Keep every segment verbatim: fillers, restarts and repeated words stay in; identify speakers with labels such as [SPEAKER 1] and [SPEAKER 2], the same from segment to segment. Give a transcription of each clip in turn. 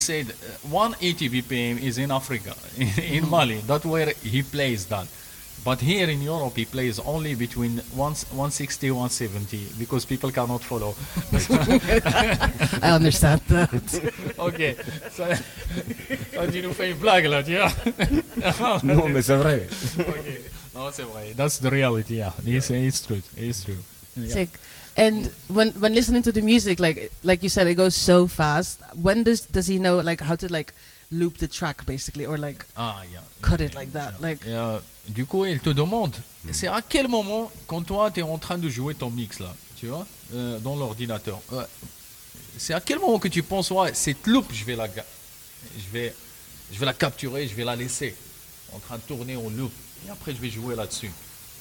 [SPEAKER 1] said uh, one eighty B P M is in Africa, in Mali. That's where he plays that. But here in Europe, he plays only between one, one sixty, one seventy because people cannot follow.
[SPEAKER 2] I understand that.
[SPEAKER 1] Ok. Ça, ça, tu nous fais une blague là, tu vois.
[SPEAKER 3] Non, mais c'est vrai.
[SPEAKER 1] Okay. No, c'est vrai. That's the reality, yeah. It's, it's true. It's true. Yeah.
[SPEAKER 2] Sick. And when when listening to the music, like like you said, it goes so fast. When does does he know like how to like loop the track basically, or like
[SPEAKER 1] Ah, yeah.
[SPEAKER 2] cut it like that? Like
[SPEAKER 1] Et, euh, du coup, il te demande, c'est à quel moment, quand toi, tu es en train de jouer ton mix, là, tu vois, euh, dans l'ordinateur, euh, c'est à quel moment que tu penses, ouais, cette loupe, je vais la, ga- je vais, je vais la capturer, je vais la laisser en train de tourner en loop, et après, je vais jouer là-dessus,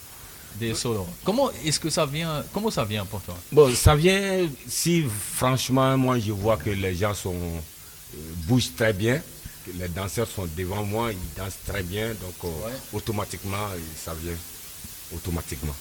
[SPEAKER 1] des solos. Comment est-ce que ça vient, comment ça vient pour toi?
[SPEAKER 3] Bon, ça vient si franchement, moi je vois que les gens sont, euh, bougent très bien, que les danseurs sont devant moi, ils dansent très bien, donc euh,
[SPEAKER 1] Ouais.
[SPEAKER 3] automatiquement, euh, ça vient automatiquement.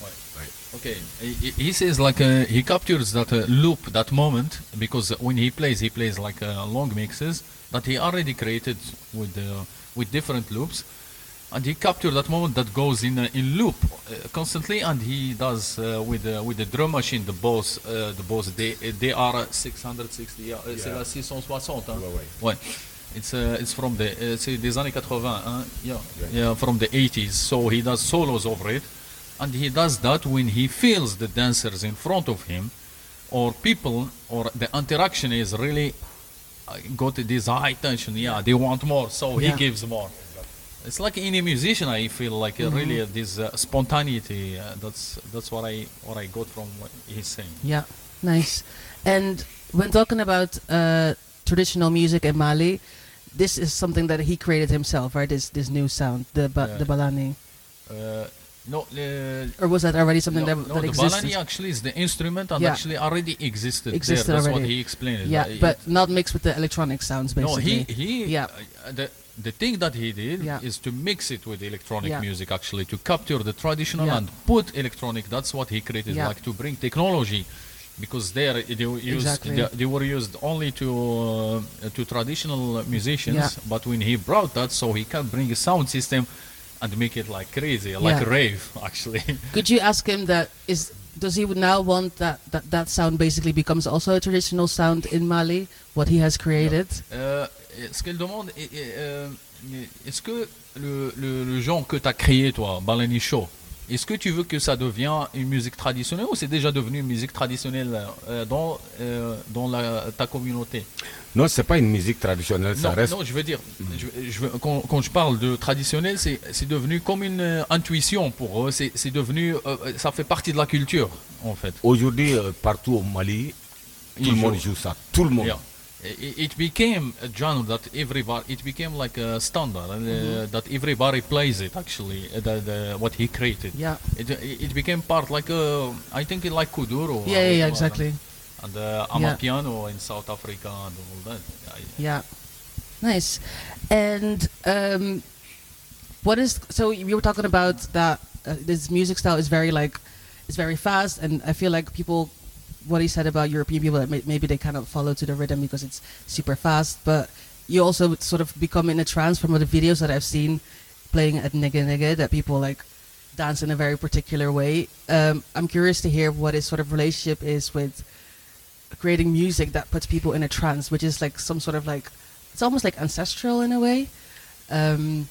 [SPEAKER 1] Okay, he, he says like uh, he captures that uh, loop, that moment, because when he plays, he plays like uh, long mixes that he already created with uh, with different loops, and he captures that moment that goes in uh, in loop uh, constantly, and he does uh, with uh, with the drum machine, the Boss, uh, the Boss D D R six sixty, uh, c'est la six cent soixante, hein?
[SPEAKER 3] Ouais, ouais.
[SPEAKER 1] Ouais. It's uh, it's from the uh, c'est des années quatre-vingts, hein? Yeah, yeah, from the eighties. So he does solos over it. And he does that when he feels the dancers in front of him, or people, or the interaction is really uh, got this high tension. Yeah, they want more, so
[SPEAKER 2] Yeah.
[SPEAKER 1] he gives more. It's like any musician. I feel like uh, really uh, this uh, spontaneity. Uh, that's that's what I what I got from what he's saying.
[SPEAKER 2] yeah, nice. And when talking about uh, traditional music in Mali, this is something that he created himself, right? This this new sound, the ba-
[SPEAKER 1] Yeah.
[SPEAKER 2] the balani,
[SPEAKER 1] Uh, no, uh,
[SPEAKER 2] or was that already something
[SPEAKER 1] no,
[SPEAKER 2] that
[SPEAKER 1] no,
[SPEAKER 2] that
[SPEAKER 1] the
[SPEAKER 2] existed?
[SPEAKER 1] balani actually is the instrument and
[SPEAKER 2] Yeah.
[SPEAKER 1] actually already existed,
[SPEAKER 2] Existed
[SPEAKER 1] there. That's what
[SPEAKER 2] already.
[SPEAKER 1] he explained.
[SPEAKER 2] Yeah,
[SPEAKER 1] Uh,
[SPEAKER 2] but
[SPEAKER 1] it-
[SPEAKER 2] not mixed with the electronic sounds,
[SPEAKER 1] No,
[SPEAKER 2] basically.
[SPEAKER 1] he he.
[SPEAKER 2] Yeah.
[SPEAKER 1] Uh, the the thing that he did
[SPEAKER 2] Yeah.
[SPEAKER 1] is to mix it with electronic
[SPEAKER 2] Yeah.
[SPEAKER 1] music, actually, to capture the traditional
[SPEAKER 2] Yeah.
[SPEAKER 1] and put electronic. That's what he created,
[SPEAKER 2] Yeah.
[SPEAKER 1] like to bring technology, because there they were used
[SPEAKER 2] Exactly.
[SPEAKER 1] they, they were used only to uh, to traditional musicians.
[SPEAKER 2] Yeah.
[SPEAKER 1] But when he brought that, so he can bring a sound system and make it like crazy, like
[SPEAKER 2] Yeah.
[SPEAKER 1] a rave, actually.
[SPEAKER 2] Could you ask him that is does he now want that, that that sound basically becomes also a traditional sound in Mali, what he has created?
[SPEAKER 1] Euh, ce qu'elle demande, est- est, euh, est-ce que le, le, le genre que tu as créé, toi, Balani Show, est-ce que tu veux que ça devienne une musique traditionnelle ou c'est déjà devenu une musique traditionnelle euh, dans, euh, dans la, ta communauté?
[SPEAKER 3] Non, c'est pas une musique traditionnelle, ça
[SPEAKER 1] Non,
[SPEAKER 3] reste.
[SPEAKER 1] non, je veux dire, je, je veux- quand, quand je parle de traditionnel, c'est c'est devenu comme une euh, intuition pour eux, c'est c'est devenu, euh, ça fait partie de la culture, en fait.
[SPEAKER 3] Aujourd'hui, euh, partout au Mali, tout
[SPEAKER 1] Ils
[SPEAKER 3] le monde
[SPEAKER 1] jouent.
[SPEAKER 3] joue ça. Tout le monde.
[SPEAKER 1] Yeah. It, it became a genre that everybody, it became like a standard uh, that everybody plays it actually, uh, the, the, what he created.
[SPEAKER 2] Yeah.
[SPEAKER 1] It, it became part like, uh, I think it like Kuduro.
[SPEAKER 2] Yeah, yeah, yeah, exactly.
[SPEAKER 1] And uh,
[SPEAKER 2] Yeah.
[SPEAKER 1] Amapiano in South Africa and all that. I-
[SPEAKER 2] Yeah. Nice. And um, what is so you were talking about that uh, this music style is very like it's very fast, and I feel like people what he said about European people that may, maybe they kind of follow to the rhythm because it's super fast, but you also sort of become in a trance from the videos that I've seen playing at Nigga Nigga that people like dance in a very particular way. Um, I'm curious to hear what his sort of relationship is with creating music that puts people in a trance, which is like some sort of like it's almost like ancestral in a way. Um,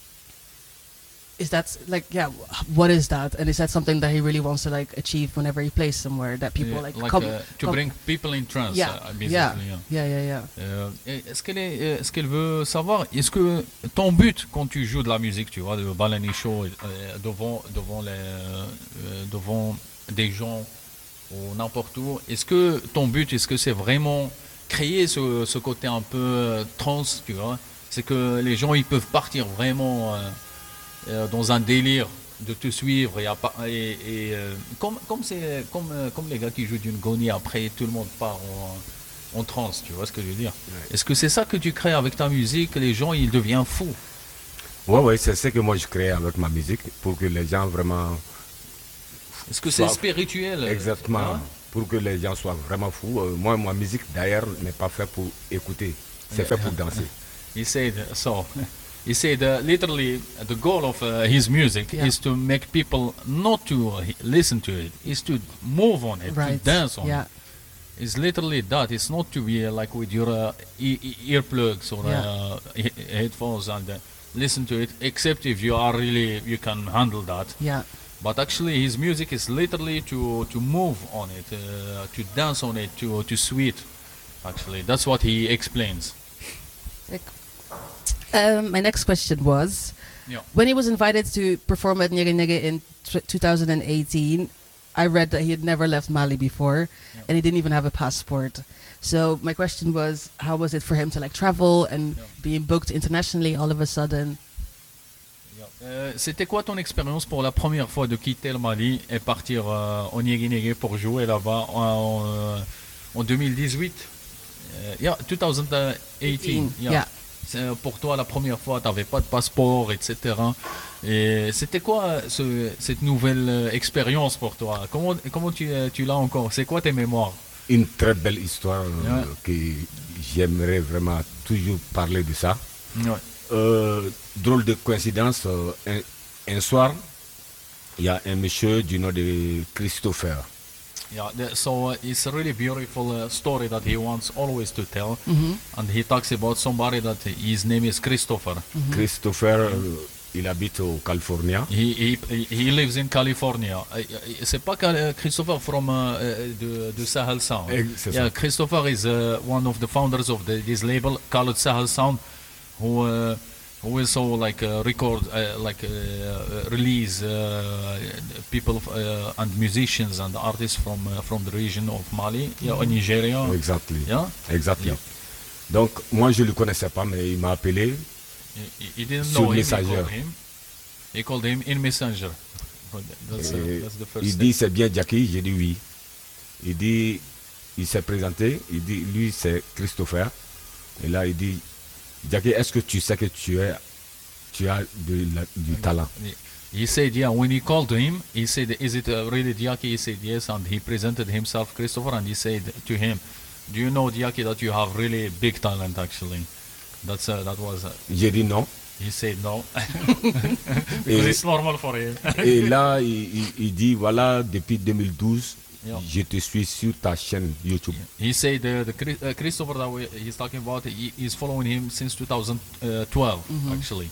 [SPEAKER 2] is that like yeah? What is that? And is that something that he really wants to like achieve whenever he plays somewhere? That people
[SPEAKER 1] Yeah,
[SPEAKER 2] like,
[SPEAKER 1] like
[SPEAKER 2] come
[SPEAKER 1] uh, to
[SPEAKER 2] come-
[SPEAKER 1] bring people in trance,
[SPEAKER 2] yeah,
[SPEAKER 1] uh, basically.
[SPEAKER 2] yeah,
[SPEAKER 1] yeah.
[SPEAKER 2] yeah, yeah, yeah.
[SPEAKER 1] Euh, et est-ce qu'elle est, euh, est-ce qu'elle veut savoir, est-ce que ton but quand tu joues de la musique, tu vois, de Balani Show, euh, devant, devant, les, euh, devant des gens ou n'importe où, est-ce que ton but, est-ce que c'est vraiment créer ce, ce côté un peu euh, trans, tu vois, c'est que les gens ils peuvent partir vraiment euh, euh, dans un délire de te suivre et, à pa- et, et, euh, comme comme c'est comme euh, comme les gars qui jouent d'une goni après tout le monde part en, en transe, tu vois ce que je veux dire.
[SPEAKER 3] Ouais.
[SPEAKER 1] Est-ce que c'est ça que tu crées avec ta musique, les gens ils deviennent fous?
[SPEAKER 3] Ouais, ouais, c'est ce que moi je crée avec ma musique pour que les gens vraiment.
[SPEAKER 1] Est-ce que c'est
[SPEAKER 3] Soient-
[SPEAKER 1] spirituel?
[SPEAKER 3] Exactement.
[SPEAKER 1] hein?
[SPEAKER 3] Pour que les gens soient vraiment fous. Euh, moi, ma musique d'ailleurs n'est pas faite pour écouter. C'est fait pour danser.
[SPEAKER 1] He said so. He said uh, literally the goal of uh, his music
[SPEAKER 2] Yeah.
[SPEAKER 1] is to make people not to uh, he- listen to it, is to move on it,
[SPEAKER 2] Right.
[SPEAKER 1] to dance on
[SPEAKER 2] Yeah.
[SPEAKER 1] it. It's literally that. It's not to be uh, like with your uh, e- e- earplugs or
[SPEAKER 2] Yeah.
[SPEAKER 1] uh, he- headphones and uh, listen to it. Except if you are really you can handle that.
[SPEAKER 2] Yeah.
[SPEAKER 1] But actually, his music is literally to to move on it, uh, to dance on it, to to sweet. Actually, that's what he explains.
[SPEAKER 2] Sick. Um, my next question was,
[SPEAKER 1] Yeah.
[SPEAKER 2] when he was invited to perform at Nyege Nyege in t- two thousand eighteen, I read that he had never left Mali before,
[SPEAKER 1] Yeah.
[SPEAKER 2] and he didn't even have a passport. So my question was, how was it for him to like travel and
[SPEAKER 1] Yeah.
[SPEAKER 2] being booked internationally all of a sudden?
[SPEAKER 1] Euh, C'était quoi ton expérience pour la première fois de quitter le Mali et partir euh, au Nyege Nyege pour jouer là-bas en, euh, en deux mille dix-huit? Euh, yeah, twenty eighteen. Yeah.
[SPEAKER 2] Yeah.
[SPEAKER 1] C'est, euh, Pour toi, la première fois, tu n'avais pas de passeport, et cetera. Et c'était quoi ce- cette nouvelle euh, expérience pour toi? Comment, comment tu, euh, tu l'as encore? C'est quoi tes mémoires?
[SPEAKER 3] Une très belle histoire euh,
[SPEAKER 1] Ouais.
[SPEAKER 3] que j'aimerais vraiment toujours parler de ça.
[SPEAKER 1] Ouais.
[SPEAKER 3] Euh, drôle de coïncidence, euh, un, un soir, il y a un monsieur du nom de Christopher.
[SPEAKER 1] Yeah, the- so uh, it's a really beautiful uh, story that he wants always to tell, and he talks about somebody that his name is Christopher.
[SPEAKER 3] Christopher, euh, il habite au Californie.
[SPEAKER 1] He, he he lives in California. Uh, uh, C'est pas Cal- uh, Christopher from uh, uh, the, the Sahel Sound.
[SPEAKER 3] Eh, c'est
[SPEAKER 1] Yeah,
[SPEAKER 3] ça.
[SPEAKER 1] Christopher is uh, one of the founders of the, this label called Sahel Sound, who uh, who also like uh, record uh, like uh, uh, release uh, people uh, and musicians and artists from uh, from the region of Mali, yeah, or Nigeria.
[SPEAKER 3] Exactly.
[SPEAKER 1] Yeah,
[SPEAKER 3] Exactly.
[SPEAKER 1] Yeah.
[SPEAKER 3] Donc, moi, je ne le connaissais pas, mais il m'a appelé.
[SPEAKER 1] he, he didn't
[SPEAKER 3] Sur
[SPEAKER 1] know him. He
[SPEAKER 3] Messenger.
[SPEAKER 1] called him. He called him in Messenger. That's, uh,
[SPEAKER 3] et
[SPEAKER 1] that's the first
[SPEAKER 3] il
[SPEAKER 1] step.
[SPEAKER 3] dit, c'est bien Jackie. J'ai dit oui. Il dit, il s'est présenté. Il dit, lui, c'est Christopher. Et là, il dit, Jackie, est-ce que tu sais que tu, es, tu as de la- du talent?
[SPEAKER 1] He said, yeah, when he called him, he said, is it uh, really Diaki? He said, yes, and he presented himself, Christopher, and he said to him, do you know, Diaki, that you have really big talent, actually? That's uh, That was, uh,
[SPEAKER 3] J'ai dit non.
[SPEAKER 1] he said no, because
[SPEAKER 3] Et-
[SPEAKER 1] it's normal for him.
[SPEAKER 3] Et là, il, il- il dit, voilà, depuis deux mille douze,
[SPEAKER 1] Yeah.
[SPEAKER 3] je te suis sur ta chaîne YouTube.
[SPEAKER 1] He said uh, the Chris- uh, Christopher that we, he's talking about, he is following him since two thousand twelve, actually.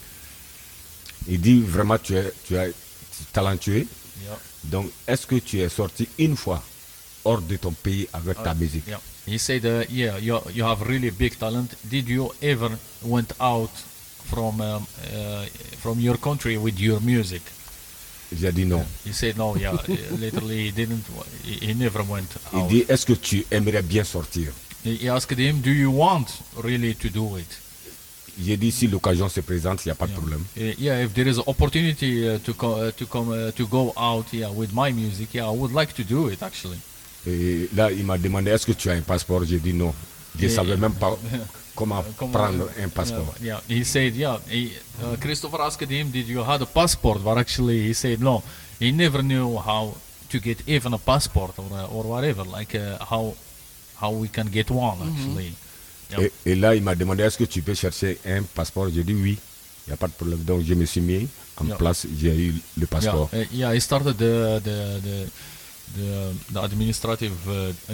[SPEAKER 3] Il dit, vraiment, tu es, tu es talentueux.
[SPEAKER 1] Yeah.
[SPEAKER 3] Donc, est-ce que tu es sorti une fois hors de ton pays avec ta musique?
[SPEAKER 1] Yeah. He said, uh, yeah, you, you have really big talent. Did you ever went out from um, uh, from your country with your music?
[SPEAKER 3] J'ai dit non.
[SPEAKER 1] He said, no, yeah, literally he didn't, he, he never went
[SPEAKER 3] Il
[SPEAKER 1] out.
[SPEAKER 3] dit, est-ce que tu aimerais bien sortir?
[SPEAKER 1] He he asked him, do you want really to do it?
[SPEAKER 3] J'ai dit, si l'occasion se présente, il n'y a pas de
[SPEAKER 1] Yeah.
[SPEAKER 3] problème.
[SPEAKER 1] Uh, yeah, if there is opportunity uh, to co- uh, to come uh, to go out, yeah, with my music, yeah, I would like to do it actually.
[SPEAKER 3] Et là, il m'a demandé, est-ce que tu as un passeport? J'ai dit non. Je ne
[SPEAKER 1] Et-
[SPEAKER 3] savais même pas comment
[SPEAKER 1] Comment-
[SPEAKER 3] prendre un passeport.
[SPEAKER 1] Yeah, yeah. He said, yeah. He, uh, Christopher asked him, did you have a passport? But actually, he said no. He never knew how to get even a passport or uh, or whatever, like uh, how how we can get one actually. Yeah.
[SPEAKER 3] Et, et là, il m'a demandé, est-ce que tu peux chercher un passeport? J'ai dit oui, il n'y a pas de problème. Donc, je me suis mis en
[SPEAKER 1] Yeah.
[SPEAKER 3] place, j'ai eu le passeport.
[SPEAKER 1] Yeah, uh, yeah, he started the the the the, the administrative uh, uh,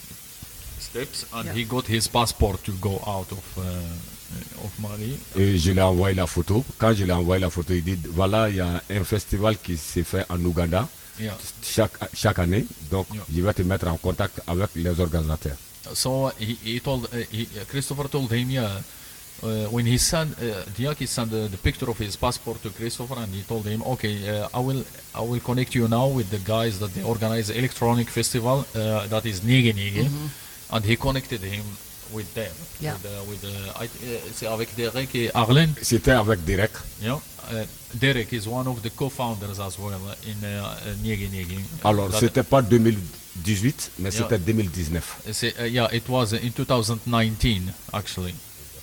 [SPEAKER 1] steps, and
[SPEAKER 2] Yeah.
[SPEAKER 1] he got his passport to go out of uh, of Mali.
[SPEAKER 3] Et je lui ai envoyé la photo. Quand je lui ai envoyé la photo, il dit, voilà, il y a un festival qui s'est fait en Ouganda
[SPEAKER 1] Yeah.
[SPEAKER 3] chaque, chaque année. Donc,
[SPEAKER 1] Yeah.
[SPEAKER 3] je vais te mettre en contact avec les organisateurs.
[SPEAKER 1] So uh, he, he told uh, he, uh, Christopher told him, yeah, uh, when he sent uh, Diaki sent the, the picture of his passport to Christopher, and he told him, okay, uh, I will I will connect you now with the guys that they organize the electronic festival uh, that is Nyege Nyege, and he connected him with them.
[SPEAKER 2] Yeah.
[SPEAKER 1] With, uh, with uh, I, uh, c'est avec Derek et Arlen.
[SPEAKER 3] C'était avec Derek.
[SPEAKER 1] Yeah. Uh, Derek is one of the co-founders as well in uh, uh, Nyege Nyege.
[SPEAKER 3] Alors,
[SPEAKER 1] That-
[SPEAKER 3] c'était pas deux mille dix-huit, mais
[SPEAKER 1] Yeah.
[SPEAKER 3] c'était deux mille dix-neuf.
[SPEAKER 1] c'est- uh, yeah, it was in two thousand nineteen actually.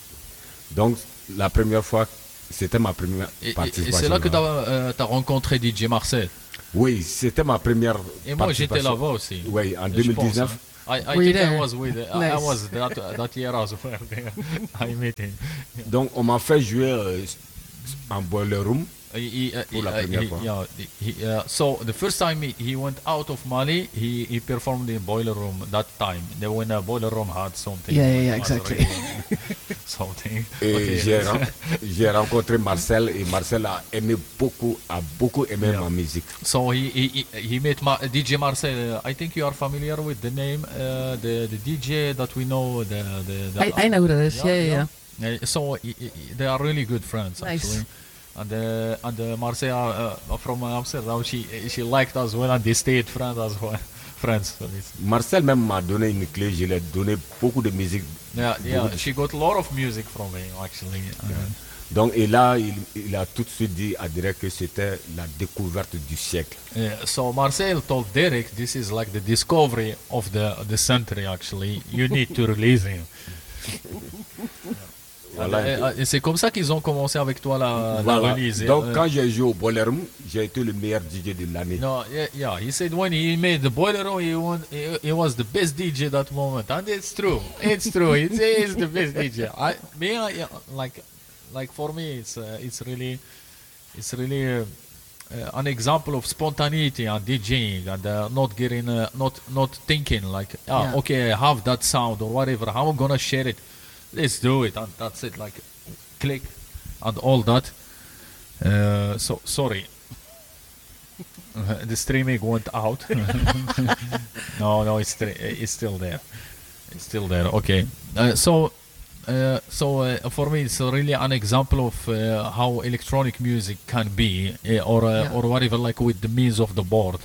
[SPEAKER 3] Donc, la première fois, c'était ma première
[SPEAKER 1] Et, et- et
[SPEAKER 3] participation.
[SPEAKER 1] c'est là que tu
[SPEAKER 3] là.
[SPEAKER 1] as rencontré D J Marcel.
[SPEAKER 3] Oui, c'était ma première
[SPEAKER 1] Et moi, j'étais
[SPEAKER 3] participation.
[SPEAKER 1] là-bas aussi.
[SPEAKER 3] Oui, en
[SPEAKER 1] Je
[SPEAKER 3] deux mille dix-neuf,
[SPEAKER 1] pense, I, I
[SPEAKER 2] Were you
[SPEAKER 1] think I
[SPEAKER 2] there?
[SPEAKER 1] was with. I, I
[SPEAKER 2] Nice.
[SPEAKER 1] was that that year as well. There. I met him.
[SPEAKER 3] Donc, on m'a fait jouer euh, en boiler room.
[SPEAKER 1] He, he, uh,
[SPEAKER 3] Pour la
[SPEAKER 1] he- uh,
[SPEAKER 3] première
[SPEAKER 1] he-
[SPEAKER 3] fois.
[SPEAKER 1] yeah, he, uh, so the first time he, he went out of Mali, he, he performed in Boiler Room that time. Then when a Boiler Room had something.
[SPEAKER 2] Yeah, yeah, yeah,
[SPEAKER 1] was
[SPEAKER 2] exactly.
[SPEAKER 1] really something.
[SPEAKER 3] Et
[SPEAKER 1] Okay.
[SPEAKER 3] j'ai, ren- j'ai rencontré Marcel et Marcel a aimé beaucoup, a beaucoup aimé
[SPEAKER 1] Yeah.
[SPEAKER 3] ma musique.
[SPEAKER 1] So he he, he, he met Ma- D J Marcel. I think you are familiar with the name, uh, the the D J that we know. The the, the
[SPEAKER 2] I, I know who that is. Yeah, yeah, yeah.
[SPEAKER 1] Uh, so he, he- they are really good friends
[SPEAKER 2] Nice.
[SPEAKER 1] actually. And uh, and uh, Marcel uh, from Amsterdam, she she liked as well, and they stayed friends as well. Friends. So it's-
[SPEAKER 3] Marcel même m'a donné une clé, je lui ai donné beaucoup de musique.
[SPEAKER 1] yeah, yeah.
[SPEAKER 3] Beaucoup de-
[SPEAKER 1] She got a lot of music from him actually. Uh,
[SPEAKER 3] Donc, et là, il, il a tout de suite dit à Derek que c'était la découverte du siècle.
[SPEAKER 1] Yeah, so Marcel told Derek, this is like the discovery of the the century. Actually, you need to release him.
[SPEAKER 3] Voilà.
[SPEAKER 1] Et, euh, et c'est comme ça qu'ils ont commencé avec toi la, la
[SPEAKER 3] Voilà.
[SPEAKER 1] release.
[SPEAKER 3] Donc,
[SPEAKER 1] Euh,
[SPEAKER 3] quand j'ai joué au Boiler Room, j'ai été le meilleur D J de l'année.
[SPEAKER 1] no, yeah, yeah, he said when he made the Boiler Room, he, won, he, he was the best D J that moment, and it's true. It's true. He is the best D J. I, me, I, yeah, like, like for me, it's uh, it's really, it's really. Uh, uh, an example of spontaneity and DJing and uh, not getting, uh, not not thinking like, ah,
[SPEAKER 2] Yeah.
[SPEAKER 1] okay, I have that sound or whatever. How am I gonna share it? Let's do it, and that's it. Like, click, and all that. Uh, so sorry, Uh, the streaming went out. no, no, it's stra- it's still there. It's still there. Okay. Uh, so, uh, so uh, for me, it's really an example of uh, how electronic music can be, uh, or uh,
[SPEAKER 2] Yeah.
[SPEAKER 1] or whatever, like with the means of the board,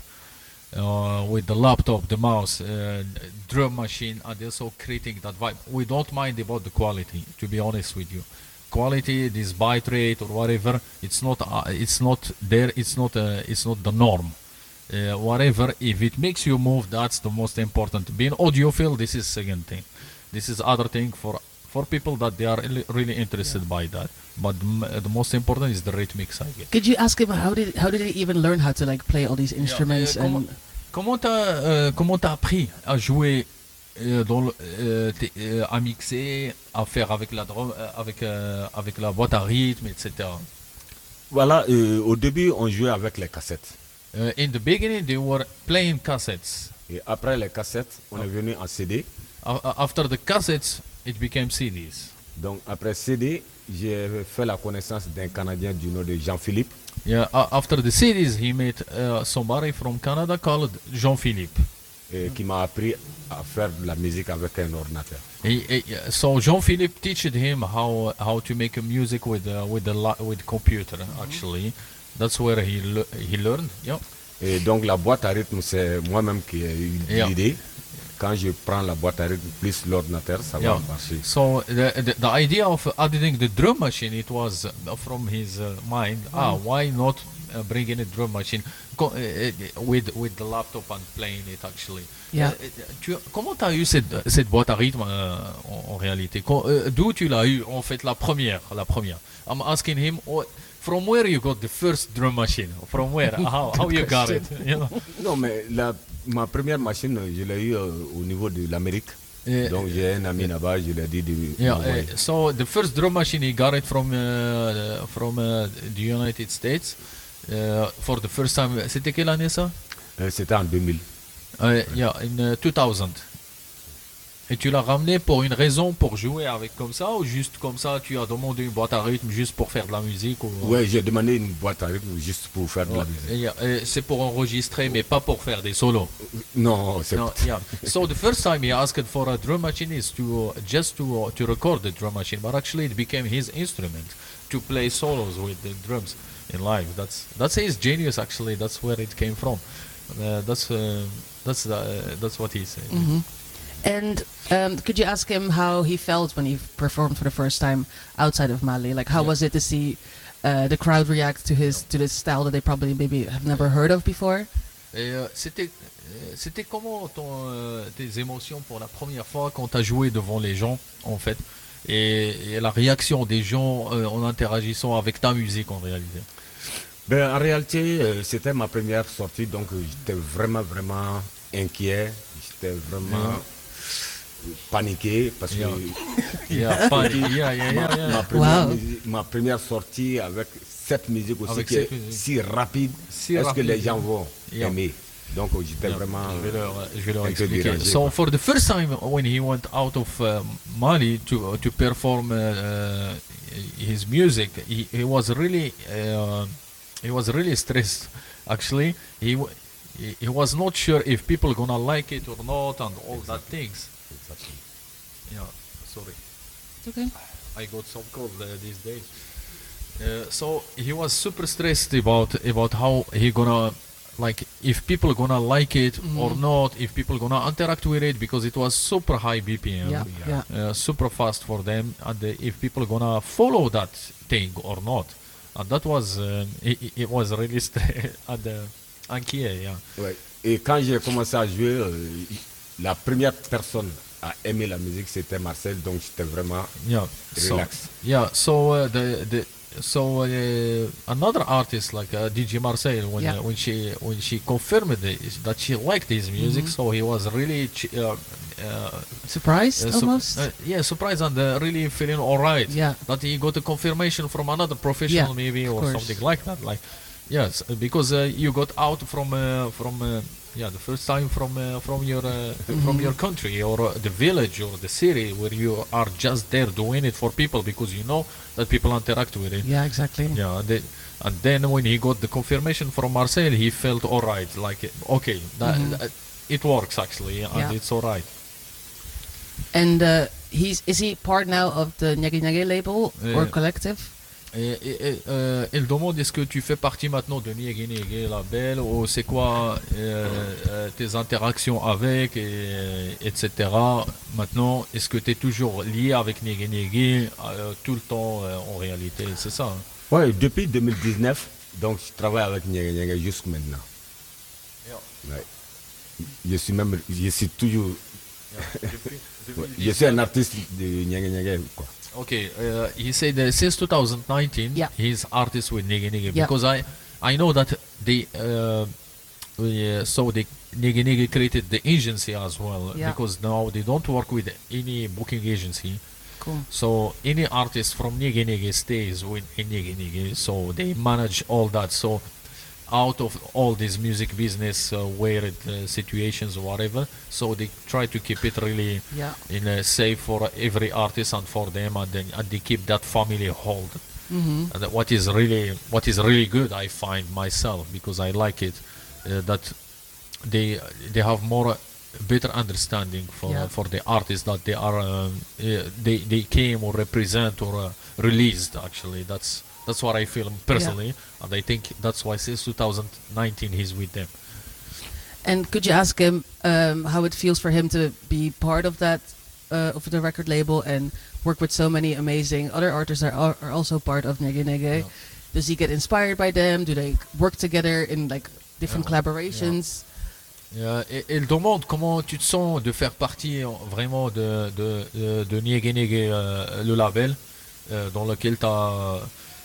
[SPEAKER 1] uh, with the laptop, the mouse, uh, drum machine, and also creating that vibe. We don't mind about the quality, to be honest with you. Quality, this byte rate or whatever, it's not, uh, it's not there. It's not, uh, it's not the norm. Uh, whatever, if it makes you move, that's the most important. Being audiophile, this is second thing. This is other thing for for people that they are really, really interested by that. But the, m- the most important is the rhythmic side.
[SPEAKER 2] Could you ask him how did how did he even learn how to like play all these instruments
[SPEAKER 1] Yeah, uh,
[SPEAKER 2] and
[SPEAKER 1] Comment t'as euh, comment t'as appris à jouer euh, dans le, euh, t'es, euh, à mixer, à faire avec la drum, euh, avec euh, avec la boîte à rythme, et cetera.
[SPEAKER 3] Voilà, euh, au début, on jouait avec les cassettes.
[SPEAKER 1] Uh, in the beginning, they were playing cassettes.
[SPEAKER 3] Et après les cassettes, on est venu en C D.
[SPEAKER 1] A- a- after the cassettes, it became C Ds.
[SPEAKER 3] Donc, après C D, j'ai fait la connaissance d'un Canadien du nom de Jean-Philippe.
[SPEAKER 1] Yeah. a- after the C Ds, he met uh, somebody from Canada called Jean-Philippe.
[SPEAKER 3] euh, qui m'a appris à faire de la musique avec un ordinateur.
[SPEAKER 1] He, he, so Jean-Philippe teached him how how to make a music with uh, with the li- with computer. Actually, that's where he le- he learned. Yeah.
[SPEAKER 3] Et donc la boîte à rythme, c'est moi-même qui ai eu
[SPEAKER 1] Yeah.
[SPEAKER 3] l'idée. Quand je prends la boîte à rythme plus l'ordinateur, ça
[SPEAKER 1] Yeah.
[SPEAKER 3] va marcher.
[SPEAKER 1] So the, the the idea of adding the drum machine, it was uh, from his uh, mind. Ah, why not uh, bring in a drum machine Co- uh, uh, with with the laptop and playing it actually?
[SPEAKER 2] Yeah.
[SPEAKER 1] Uh, uh, tu, comment tu as eu cette, cette boîte à rythme euh, en, en réalité? Co- euh, D'où tu l'as eu en fait la première, la première? I'm asking him. Oh, from where you got the first drum machine? From where? How, how you got it? You know?
[SPEAKER 3] Non, mais la, ma première machine, je l'ai eue euh, au niveau de l'Amérique.
[SPEAKER 1] Euh,
[SPEAKER 3] Donc j'ai un ami là-bas, je lui ai dit de
[SPEAKER 1] Yeah,
[SPEAKER 3] m'envoyer.
[SPEAKER 1] uh, so the first drum machine he got it from uh, from uh, the United States uh, for the first time. C'était quelle année ça?
[SPEAKER 3] Euh, C'était en deux mille.
[SPEAKER 1] Uh, yeah, in uh, two thousand. Et tu l'as ramené pour une raison, pour jouer avec comme ça, ou juste comme ça, tu as demandé une boîte à rythme juste pour faire de la musique ou...
[SPEAKER 3] Ouais, j'ai demandé une boîte à rythme juste pour faire de la
[SPEAKER 1] Ouais.
[SPEAKER 3] musique.
[SPEAKER 1] Yeah, uh, c'est pour enregistrer, mais pas pour faire des solos.
[SPEAKER 3] Non, c'est
[SPEAKER 1] No, yeah. So the first time he asked for a drum machine is to uh, just to uh, to record the drum machine, but actually it became his instrument to play solos with the drums in live. That's that's his genius. Actually, that's where it came from. Uh, that's uh, that's uh, that's what he said.
[SPEAKER 2] Mhm. And um, could you ask him how he felt when he performed for the first time outside of Mali? Like, how
[SPEAKER 1] Yeah.
[SPEAKER 2] was it to see uh, the crowd react to his to this style that they probably maybe have never heard of before?
[SPEAKER 1] Et euh, c'était euh, c'était comment ton, euh, tes émotions pour la première fois quand tu as joué devant les gens en fait et, et la réaction des gens euh, en interagissant avec ta musique en réalité.
[SPEAKER 3] Ben, en réalité, euh, c'était ma première sortie, donc euh, j'étais vraiment, vraiment inquiet. J'étais vraiment paniqué parce
[SPEAKER 1] Yeah.
[SPEAKER 3] que
[SPEAKER 1] Yeah, funny. Yeah, yeah,
[SPEAKER 3] ma,
[SPEAKER 1] yeah, yeah.
[SPEAKER 3] ma première
[SPEAKER 2] Wow.
[SPEAKER 3] musique- ma première sortie avec cette musique aussi
[SPEAKER 1] Avec
[SPEAKER 3] qui
[SPEAKER 1] cette
[SPEAKER 3] est
[SPEAKER 1] musique.
[SPEAKER 3] si rapide,
[SPEAKER 1] Si
[SPEAKER 3] est-ce
[SPEAKER 1] rapide,
[SPEAKER 3] que les gens
[SPEAKER 1] yeah.
[SPEAKER 3] vont
[SPEAKER 1] Yeah.
[SPEAKER 3] aimer? Donc j'étais
[SPEAKER 1] Yeah,
[SPEAKER 3] vraiment
[SPEAKER 1] je vais leur, je vais leur
[SPEAKER 3] un peu
[SPEAKER 1] expliquer.
[SPEAKER 3] dérangé,
[SPEAKER 1] So
[SPEAKER 3] quoi.
[SPEAKER 1] for the first time when he went out of uh, Mali to to perform uh, uh, his music, he, he was really uh, he was really stressed. Actually, he, w- he he was not sure if people gonna like it or not and all that things.
[SPEAKER 3] Exactement.
[SPEAKER 1] Yeah, sorry.
[SPEAKER 2] It's okay.
[SPEAKER 1] I got some cold uh, these days. Uh, so he was super stressed about about how he gonna like if people gonna like it or
[SPEAKER 2] Mhm.
[SPEAKER 1] not, if people gonna interact with it because it was super high B P M,
[SPEAKER 2] Yeah,
[SPEAKER 3] yeah.
[SPEAKER 2] yeah.
[SPEAKER 1] Uh, super fast for them, and uh, if people gonna follow that thing or not, and that was uh, it, it- it was really st- and uh, inquiet, yeah.
[SPEAKER 3] Ouais. Et quand j'ai commencé à jouer, euh, la première personne à aimer la musique, c'était Marcel, donc j'étais vraiment
[SPEAKER 1] Yeah. So,
[SPEAKER 3] relax.
[SPEAKER 1] yeah. So uh, the the so uh, another artist like uh, D J Marcel when
[SPEAKER 2] Yeah.
[SPEAKER 1] uh, when she when she confirmed it, that she liked his music,
[SPEAKER 2] Mhm.
[SPEAKER 1] so he was really ch- uh, uh,
[SPEAKER 2] Surprised
[SPEAKER 1] uh, su-
[SPEAKER 2] almost.
[SPEAKER 1] uh, yeah, surprised and uh, really feeling alright.
[SPEAKER 2] Yeah.
[SPEAKER 1] That he got a confirmation from another professional
[SPEAKER 2] Yeah,
[SPEAKER 1] maybe
[SPEAKER 2] of
[SPEAKER 1] or
[SPEAKER 2] course.
[SPEAKER 1] something like that. Like yes, uh, because uh, you got out from uh, from uh, yeah the first time from uh, from your uh, from your country or uh, the village or the city where you are just there doing it for people because you know that people interact with it.
[SPEAKER 2] Yeah, exactly.
[SPEAKER 1] Yeah, and, the- and then when he got the confirmation from Marcel, he felt all right. Like okay, that,
[SPEAKER 2] Mhm.
[SPEAKER 1] that- it works actually, and
[SPEAKER 2] Yeah.
[SPEAKER 1] it's all right.
[SPEAKER 2] And uh, he's is he part now of the Nyagi Nyagi label or
[SPEAKER 1] Yeah.
[SPEAKER 2] collective?
[SPEAKER 1] Et, et- et, euh, il demande est-ce que tu fais partie maintenant de Niégué Niégué Label ou c'est quoi euh, euh, tes interactions avec et, etc. Maintenant, est-ce que tu es toujours lié avec Niégué Niégué euh, tout le temps euh, en réalité, c'est ça hein?
[SPEAKER 3] Ouais, depuis deux mille dix-neuf, donc je travaille avec Nyanga Nyanga jusqu'à maintenant. Ouais. Je suis même, je suis toujours, ouais, je suis un artiste de Nyanga Nyanga, quoi.
[SPEAKER 1] Okay, uh, he said that since two thousand nineteen
[SPEAKER 2] Yeah.
[SPEAKER 1] he's artist with Nigga Nigga
[SPEAKER 2] Yeah.
[SPEAKER 1] because I I know that they uh, uh, so the Nigga Nigga created the agency as well
[SPEAKER 2] Yeah.
[SPEAKER 1] because now they don't work with any booking agency.
[SPEAKER 2] Cool.
[SPEAKER 1] So any artist from Nigga Nigga stays with in Nigga Nigga, so they manage all that. So out of all this music business uh, weird uh, situations or whatever, so they try to keep it really
[SPEAKER 2] Yeah.
[SPEAKER 1] in a safe for every artist and for them, and then and they keep that family hold.
[SPEAKER 2] Mm-hmm.
[SPEAKER 1] And that what is really what is really good, I find myself because I like it, uh, that they they have more uh, better understanding for
[SPEAKER 2] Yeah.
[SPEAKER 1] for the artists that they are um, uh, they they came or represent or uh, released. Actually, that's that's what I feel personally, and I think that's why since two thousand nineteen he's with them.
[SPEAKER 2] And could you ask him um, how it feels for him to be part of that, uh, of the record label and work with so many amazing other artists that are, are also part of Nege Nege?
[SPEAKER 1] Yeah.
[SPEAKER 2] Does he get inspired by them? Do they work together in like different
[SPEAKER 1] Yeah.
[SPEAKER 2] collaborations?
[SPEAKER 1] Euh, et, et il demande comment tu te sens de faire partie euh, vraiment de, de, de, de Niégué Niégué, euh, le label euh, dans lequel tu as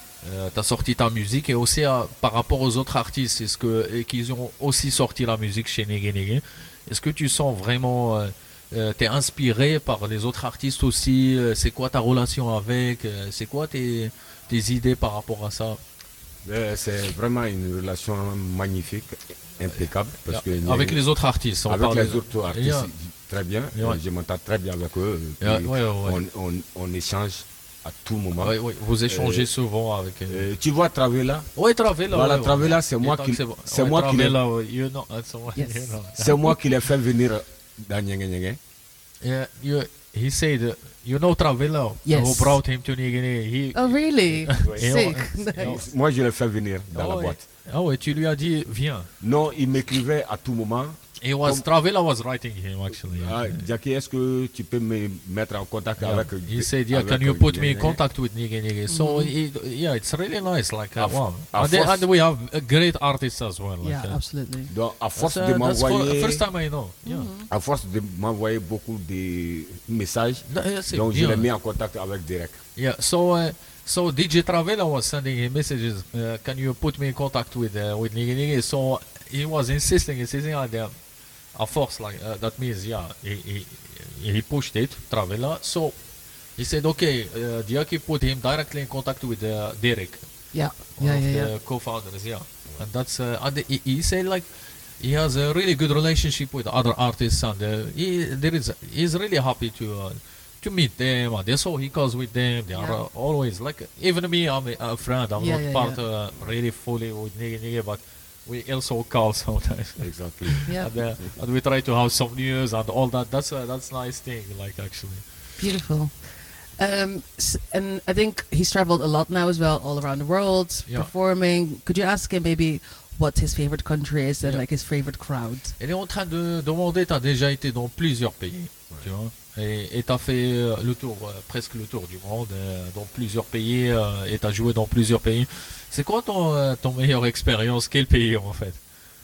[SPEAKER 1] sorti ta musique et aussi euh, par rapport aux autres artistes, est-ce que et qu'ils ont aussi sorti la musique chez Niégué Niégué, est-ce que tu sens vraiment euh, euh, t'es inspiré par les autres artistes aussi, euh, c'est quoi ta relation avec, euh, c'est quoi tes, tes idées par rapport à ça?
[SPEAKER 3] Euh, C'est vraiment une relation magnifique, impeccable. Parce que
[SPEAKER 1] Yeah. Avec les autres artistes, on
[SPEAKER 3] avec
[SPEAKER 1] parle
[SPEAKER 3] les
[SPEAKER 1] de-
[SPEAKER 3] autres artistes,
[SPEAKER 1] Yeah.
[SPEAKER 3] très bien.
[SPEAKER 1] Yeah.
[SPEAKER 3] Euh, Je m'entends très bien avec eux.
[SPEAKER 1] Yeah,
[SPEAKER 3] Puis
[SPEAKER 1] ouais, ouais, ouais.
[SPEAKER 3] On, on, on échange à tout moment.
[SPEAKER 1] Ouais, ouais, vous échangez
[SPEAKER 3] Euh,
[SPEAKER 1] souvent avec. euh,
[SPEAKER 3] Euh, tu vois Travella,
[SPEAKER 1] Ouais, Travella.
[SPEAKER 3] Voilà,
[SPEAKER 1] ouais, ouais.
[SPEAKER 3] Travella, c'est
[SPEAKER 1] Et
[SPEAKER 3] moi
[SPEAKER 1] tant
[SPEAKER 3] qui-
[SPEAKER 1] que bon.
[SPEAKER 3] c'est
[SPEAKER 1] Ouais,
[SPEAKER 3] moi qui l'ai-
[SPEAKER 1] Travella, ouais, you know, that's the one,
[SPEAKER 2] Yes.
[SPEAKER 1] you know.
[SPEAKER 3] c'est moi qui l'ai fait venir dans Nyanga Nyanga.
[SPEAKER 1] Yeah, you, he said, uh, you know Travella,
[SPEAKER 2] Yes.
[SPEAKER 1] who brought him to Nigini. He,
[SPEAKER 2] Oh, really?
[SPEAKER 1] Et
[SPEAKER 2] Sick.
[SPEAKER 1] on-
[SPEAKER 2] Nice.
[SPEAKER 3] Moi, je l'ai fait venir dans
[SPEAKER 1] Ah
[SPEAKER 3] la
[SPEAKER 1] ouais.
[SPEAKER 3] boîte.
[SPEAKER 1] Ah ouais, tu lui as dit, viens.
[SPEAKER 3] Non, il m'écrivait à tout moment.
[SPEAKER 1] He was,
[SPEAKER 3] Comme-
[SPEAKER 1] Travella was writing him, actually.
[SPEAKER 3] Ah, Jackie, est-ce que tu peux me mettre en contact
[SPEAKER 1] Yeah.
[SPEAKER 3] avec...
[SPEAKER 1] He said, yeah,
[SPEAKER 3] avec
[SPEAKER 1] can you put me in
[SPEAKER 3] Nyanga?
[SPEAKER 1] contact with Nigi Nigi? So, he, yeah, it's really nice. Like, uh,
[SPEAKER 3] À fo-
[SPEAKER 1] wow.
[SPEAKER 3] à
[SPEAKER 1] And, they-
[SPEAKER 3] force-
[SPEAKER 1] and we have a great artists as well. Like,
[SPEAKER 2] Yeah,
[SPEAKER 1] uh,
[SPEAKER 2] absolutely.
[SPEAKER 3] Donc, à force
[SPEAKER 1] that's,
[SPEAKER 3] de
[SPEAKER 1] uh, that's for-
[SPEAKER 3] m'envoyer...
[SPEAKER 1] first time I know. Yeah.
[SPEAKER 3] À force de m'envoyer beaucoup de messages,
[SPEAKER 1] No, yes,
[SPEAKER 3] donc je
[SPEAKER 1] yeah.
[SPEAKER 3] l'ai mis en contact avec Derek.
[SPEAKER 1] Yeah, so uh, so D J Travella was sending him messages. Uh, can you put me in contact with uh, with Nigi Nigi? So he was insisting, insisting, and uh, a force like uh, that means yeah, he, he he pushed it, Travella. So he said, okay, uh, Diaki put him directly in contact with uh, Derek,
[SPEAKER 2] Yeah.
[SPEAKER 1] one
[SPEAKER 2] Yeah.
[SPEAKER 1] of
[SPEAKER 2] Yeah.
[SPEAKER 1] the
[SPEAKER 2] Yeah.
[SPEAKER 1] co-founders, yeah. And that's uh, and he, he said like he has a really good relationship with other artists, and uh, he there is he's really happy to uh, to meet them, and that's how he goes with them. They are
[SPEAKER 2] Yeah.
[SPEAKER 1] uh, always like, even me, I'm a, a friend. I'm
[SPEAKER 2] Yeah,
[SPEAKER 1] not
[SPEAKER 2] yeah,
[SPEAKER 1] part
[SPEAKER 2] yeah.
[SPEAKER 1] Uh, really fully with Nigga Nigga, but we also call sometimes.
[SPEAKER 3] Exactly.
[SPEAKER 2] Yeah.
[SPEAKER 1] and, uh, and we try to have some news and all that. That's a that's nice thing, like actually.
[SPEAKER 2] Beautiful. Um, s- and I think he's traveled a lot now as well, all around the world,
[SPEAKER 1] Yeah.
[SPEAKER 2] performing. Could you ask him maybe what his favorite country is and
[SPEAKER 1] Yeah.
[SPEAKER 2] like his favorite crowd?
[SPEAKER 1] Elle est en train de demander, tu as déjà été dans plusieurs pays, tu vois, et tu as fait euh, le tour, euh, presque le tour du monde, euh, dans plusieurs pays, euh, et tu as joué dans plusieurs pays. C'est quoi ton, euh, ton meilleure expérience? Quel pays en fait?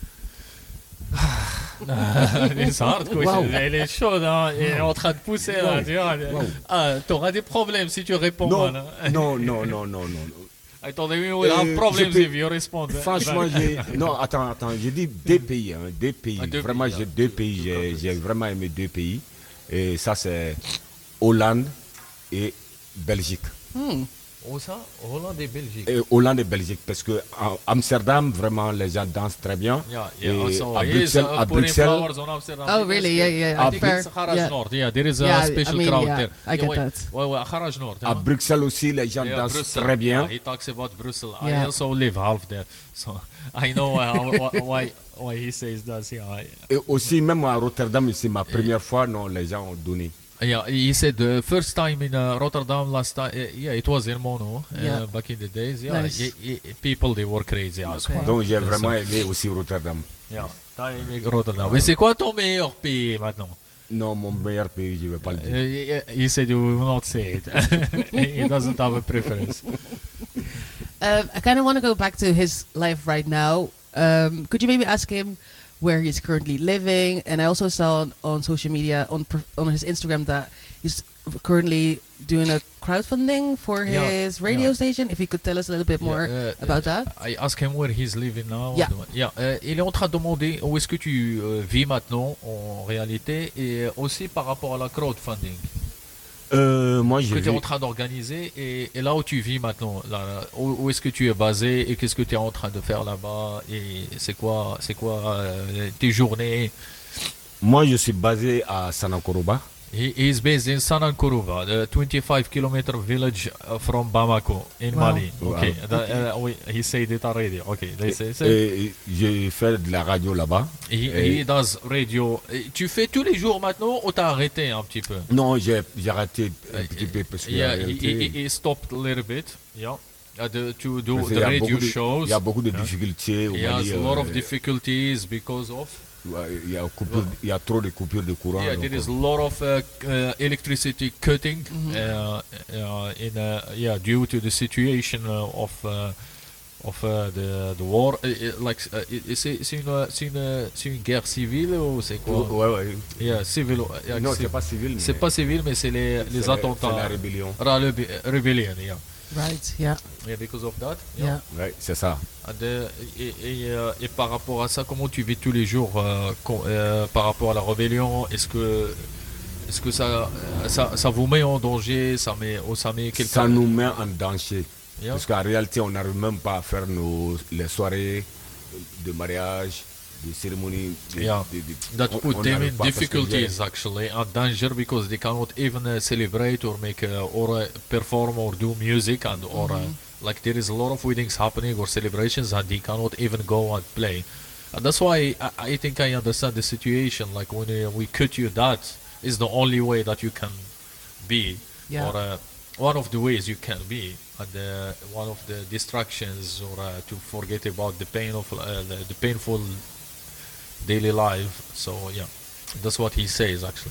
[SPEAKER 1] C'est hard, quoi.
[SPEAKER 2] Wow.
[SPEAKER 1] Elle est chaude, hein. Elle est en train de pousser, là,
[SPEAKER 3] Wow.
[SPEAKER 1] tu vois.
[SPEAKER 3] Wow.
[SPEAKER 1] Ah, t'auras des problèmes si tu réponds
[SPEAKER 3] Non,
[SPEAKER 1] mal. hein.
[SPEAKER 3] non, non, non, non, non.
[SPEAKER 1] I told him we will have
[SPEAKER 3] Euh,
[SPEAKER 1] problems
[SPEAKER 3] je peux-
[SPEAKER 1] if you respond.
[SPEAKER 3] Franchement, j'ai. Non, attends, attends, j'ai dit deux pays. Hein, deux pays.
[SPEAKER 1] Ah, deux
[SPEAKER 3] vraiment,
[SPEAKER 1] pays,
[SPEAKER 3] j'ai
[SPEAKER 1] hein.
[SPEAKER 3] deux pays. J'ai, j'ai vraiment aimé deux pays. Et ça, c'est Hollande et Belgique.
[SPEAKER 2] Hmm.
[SPEAKER 1] Où ça? Hollande et Belgique.
[SPEAKER 3] Et Hollande et Belgique, parce que à Amsterdam, vraiment, les gens dansent très bien.
[SPEAKER 1] Yeah, yeah.
[SPEAKER 3] Et
[SPEAKER 1] Also,
[SPEAKER 3] à
[SPEAKER 1] he is
[SPEAKER 3] Bruxelles,
[SPEAKER 1] uh,
[SPEAKER 3] à
[SPEAKER 1] putting
[SPEAKER 3] Bruxelles,
[SPEAKER 1] flowers on Amsterdam.
[SPEAKER 2] Oh, really? Yeah, yeah.
[SPEAKER 1] I
[SPEAKER 3] Ah,
[SPEAKER 1] think
[SPEAKER 2] fair.
[SPEAKER 1] it's Haraj
[SPEAKER 2] Yeah.
[SPEAKER 1] Nord. Yeah, there is a
[SPEAKER 2] Yeah, I
[SPEAKER 1] special
[SPEAKER 2] mean,
[SPEAKER 1] crowd
[SPEAKER 2] yeah,
[SPEAKER 1] there.
[SPEAKER 2] I get
[SPEAKER 1] ouais,
[SPEAKER 2] that.
[SPEAKER 1] Ouais, ouais, Haraj Nord.
[SPEAKER 3] à
[SPEAKER 1] hein.
[SPEAKER 3] Bruxelles aussi, les gens
[SPEAKER 1] Yeah,
[SPEAKER 3] dansent
[SPEAKER 1] Brussels.
[SPEAKER 3] très bien.
[SPEAKER 1] Yeah, he talks about Brussels. I
[SPEAKER 2] Yeah.
[SPEAKER 1] also live half there, so I know uh, why, why why he says that. Yeah, I-
[SPEAKER 3] Et aussi, même à Rotterdam, c'est ma première fois, non, les gens ont donné.
[SPEAKER 1] yeah. He said the first time in uh, Rotterdam last time. Uh, yeah, it was in Mono uh,
[SPEAKER 2] Yeah.
[SPEAKER 1] back in the days. Yeah,
[SPEAKER 2] Nice.
[SPEAKER 1] he- he- people they were crazy as
[SPEAKER 2] Okay.
[SPEAKER 1] well.
[SPEAKER 3] Donc, j'ai
[SPEAKER 1] Yeah,
[SPEAKER 3] vraiment
[SPEAKER 1] so-
[SPEAKER 3] aimé aussi Rotterdam.
[SPEAKER 1] Yeah, t'as aimé Rotterdam. Mais c'est quoi ton meilleur pays maintenant?
[SPEAKER 3] Non, mon meilleur pays, je ne vais pas le dire.
[SPEAKER 1] Uh, he he said he will not say it. He doesn't have a preference.
[SPEAKER 2] Um, I kind of want to go back to his life right now. Um, could you maybe ask him where he's currently living? And I also saw on, on social media on per- on his Instagram that he's currently doing a crowdfunding for
[SPEAKER 1] Yeah,
[SPEAKER 2] his radio
[SPEAKER 1] yeah.
[SPEAKER 2] station. If you could tell us a little bit more
[SPEAKER 1] Yeah, uh,
[SPEAKER 2] about that.
[SPEAKER 1] I ask him where he's living now.
[SPEAKER 2] Yeah.
[SPEAKER 1] Yeah, euh, il est en train de demander où est-ce que tu euh, vis maintenant en réalité, et aussi par rapport à la crowdfunding
[SPEAKER 3] Euh, moi,
[SPEAKER 1] que
[SPEAKER 3] j'ai
[SPEAKER 1] tu es
[SPEAKER 3] vu.
[SPEAKER 1] en train d'organiser, et, et là où tu vis maintenant, là, où, où est-ce que tu es basé et qu'est-ce que tu es en train de faire là-bas, et c'est quoi, c'est quoi euh, tes journées.
[SPEAKER 3] Moi, je suis basé à Sanakoroba.
[SPEAKER 1] He he is based in Sanankuruva, the twenty-five kilometer village uh, from Bamako in
[SPEAKER 2] Wow.
[SPEAKER 1] Mali.
[SPEAKER 3] Wow.
[SPEAKER 1] Okay, that, uh, we, he said it already. Okay, they say, say
[SPEAKER 3] Et j'ai fait de la radio là-bas.
[SPEAKER 1] he,
[SPEAKER 3] Et-
[SPEAKER 1] he does radio. Et tu fais tous les jours maintenant ou t'as arrêté un petit peu?
[SPEAKER 3] Non, j'ai j'ai arrêté un petit peu parce que
[SPEAKER 1] Yeah,
[SPEAKER 3] en
[SPEAKER 1] he,
[SPEAKER 3] réalité,
[SPEAKER 1] he, he stopped a little bit. Yeah, uh, the, to do
[SPEAKER 3] parce
[SPEAKER 1] the
[SPEAKER 3] qu'il y a
[SPEAKER 1] radio
[SPEAKER 3] beaucoup de-
[SPEAKER 1] shows.
[SPEAKER 3] il y a beaucoup de
[SPEAKER 1] Yeah.
[SPEAKER 3] difficultés. au
[SPEAKER 1] He has
[SPEAKER 3] Mali,
[SPEAKER 1] a lot of
[SPEAKER 3] euh,
[SPEAKER 1] difficulties because of.
[SPEAKER 3] ouais, Il y, a coupure- il y a trop de coupures de courant.
[SPEAKER 1] Yeah,
[SPEAKER 3] donc,
[SPEAKER 1] there is a
[SPEAKER 3] euh,
[SPEAKER 1] lot of uh, uh, electricity cutting
[SPEAKER 2] Mm-hmm.
[SPEAKER 1] uh, uh, in uh, yeah due to the situation uh, of uh, of uh, the the war. Uh, uh, like uh, i- c'est c'est une euh, c'est une c'est une guerre civile ou c'est quoi?
[SPEAKER 3] ouais, ouais.
[SPEAKER 1] Yeah, civil. yeah,
[SPEAKER 3] Non,
[SPEAKER 1] c'est
[SPEAKER 3] c'est pas civil. mais
[SPEAKER 1] c'est pas civil, mais c'est les
[SPEAKER 3] c'est
[SPEAKER 1] les
[SPEAKER 3] la-
[SPEAKER 1] attentats.
[SPEAKER 3] C'est la rébellion.
[SPEAKER 1] Ra- rebi- Rebellion, yeah.
[SPEAKER 2] Right. Yeah.
[SPEAKER 1] Yeah, because of that.
[SPEAKER 2] Yeah.
[SPEAKER 3] Ouais, c'est ça.
[SPEAKER 1] And, uh, et, et, euh, et par rapport à ça, comment tu vis tous les jours euh, con- euh, par rapport à la rébellion? Est-ce que, est-ce que ça, euh, ça, ça vous met en danger? Ça met, ou ça met
[SPEAKER 3] Ça
[SPEAKER 1] quelqu'un?
[SPEAKER 3] nous met en danger.
[SPEAKER 1] Yeah.
[SPEAKER 3] Parce qu'en réalité, on n'arrive même pas à faire nos, les soirées de mariage, de cérémonies. de-
[SPEAKER 1] Yeah.
[SPEAKER 3] de- de-
[SPEAKER 1] That
[SPEAKER 3] on-
[SPEAKER 1] put
[SPEAKER 3] on
[SPEAKER 1] them
[SPEAKER 3] n'arrive
[SPEAKER 1] in
[SPEAKER 3] pas parce que
[SPEAKER 1] difficulties
[SPEAKER 3] j'ai-
[SPEAKER 1] actually, and danger because they cannot even uh, celebrate or make uh, or uh, perform or do music, and or uh, like there is a lot of weddings happening or celebrations and they cannot even go and play, and that's why I, I think I understand the situation. Like when uh, we cut you, that is the only way that you can be,
[SPEAKER 2] Yeah.
[SPEAKER 1] or uh, one of the ways you can be, and uh, one of the distractions, or uh, to forget about the pain of uh, the, the painful daily life. So yeah, that's what he says actually.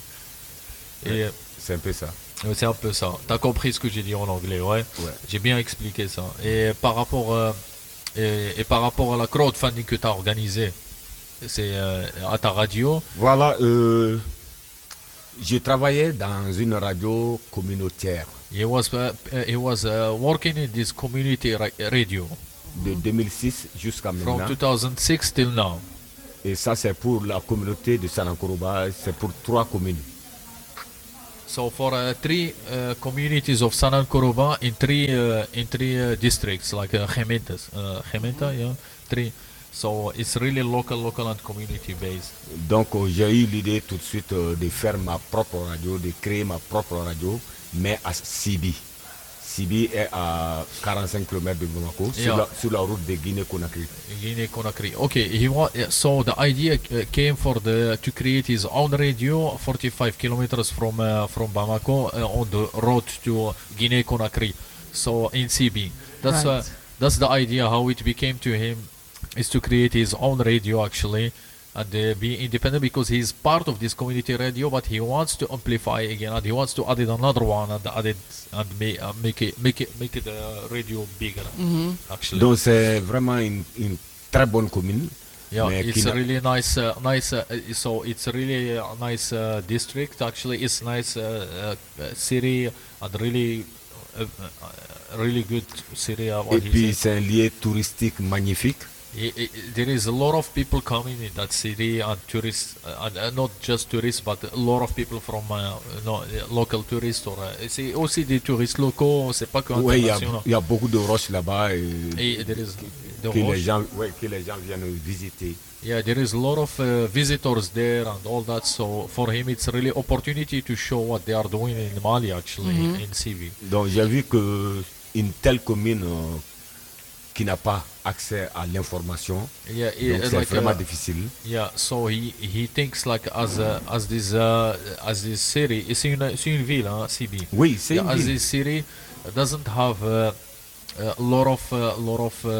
[SPEAKER 1] Et
[SPEAKER 3] C'est un peu ça.
[SPEAKER 1] euh, c'est un peu ça. T'as compris ce que j'ai dit en anglais, ouais?
[SPEAKER 3] Ouais.
[SPEAKER 1] J'ai bien expliqué ça. Et par rapport euh, et, et par rapport à la crowdfunding que t'as organisé, c'est euh, à ta radio.
[SPEAKER 3] Voilà, euh, j'ai travaillé dans une radio communautaire
[SPEAKER 1] He was uh, uh, he was uh, working in this community ra- radio
[SPEAKER 3] de deux mille six jusqu'à
[SPEAKER 1] from
[SPEAKER 3] maintenant.
[SPEAKER 1] two thousand six till now.
[SPEAKER 3] Et ça, c'est pour la communauté de Sanakoroba, c'est pour trois communes.
[SPEAKER 1] So for uh, three uh, communities of Sanan Koroba in three uh, in three uh, districts like uh, Gemeentes, uh, Gementa, yeah, three. So it's really local, local and community based.
[SPEAKER 3] Donc euh, j'ai eu l'idée tout de suite euh, de faire ma propre radio, de créer ma propre radio, mais à Sibi. Sibi est à quarante-cinq kilomètres de Bamako,
[SPEAKER 1] Yeah.
[SPEAKER 3] sur, la, sur la route de Guinée-Conakry.
[SPEAKER 1] Guinea Conakry. Okay, he wa- yeah, so the idea uh, came for the to create his own radio forty-five kilometers from uh, from Bamako uh, on the road to Guinea Conakry. So in C B, that's uh,
[SPEAKER 2] Right.
[SPEAKER 1] that's the idea. How it became to him is to create his own radio actually and uh, be independent because he's part of this community radio, but he wants to amplify again and he wants to add it another one and add it and make uh, make it make it make it the radio bigger. Actually.
[SPEAKER 3] Donc c'est vraiment une, une très bonne commune.
[SPEAKER 1] Yeah,
[SPEAKER 3] mais
[SPEAKER 1] it's
[SPEAKER 3] qui
[SPEAKER 1] a
[SPEAKER 3] n'a-
[SPEAKER 1] really nice, uh, nice. Uh, uh, so it's really a nice uh, district. Actually, it's nice uh, uh, city and really, uh, uh, really good city. Uh, what
[SPEAKER 3] Et
[SPEAKER 1] he
[SPEAKER 3] puis
[SPEAKER 1] said.
[SPEAKER 3] c'est un lieu touristique magnifique.
[SPEAKER 1] I- I- there is a lot of people coming in that city and tourists, uh, and uh, not just tourists, but a lot of people from uh, no, uh, local tourists or uh, c'est aussi des touristes locaux. C'est pas que
[SPEAKER 3] Oui, il y, a-
[SPEAKER 1] international.
[SPEAKER 3] il y a beaucoup de roches là-bas et
[SPEAKER 1] Et there is the
[SPEAKER 3] que, les
[SPEAKER 1] Roche.
[SPEAKER 3] gens, ouais, que les gens viennent visiter.
[SPEAKER 1] Yeah, there is a lot of uh, visitors there and all that. So for him, it's really opportunity to show what they are doing in Mali actually in C V.
[SPEAKER 3] Donc j'ai vu que une telle commune euh, qui n'a pas accès à l'information,
[SPEAKER 1] Yeah,
[SPEAKER 3] donc
[SPEAKER 1] yeah,
[SPEAKER 3] c'est
[SPEAKER 1] like,
[SPEAKER 3] vraiment
[SPEAKER 1] uh,
[SPEAKER 3] difficile.
[SPEAKER 1] yeah. So he he thinks like as uh, as this uh, as this city. C'est une c'est une ville, hein, C B.
[SPEAKER 3] Oui, c'est
[SPEAKER 1] Yeah,
[SPEAKER 3] une
[SPEAKER 1] as
[SPEAKER 3] ville.
[SPEAKER 1] this city doesn't have uh, a lot of uh, lot of uh,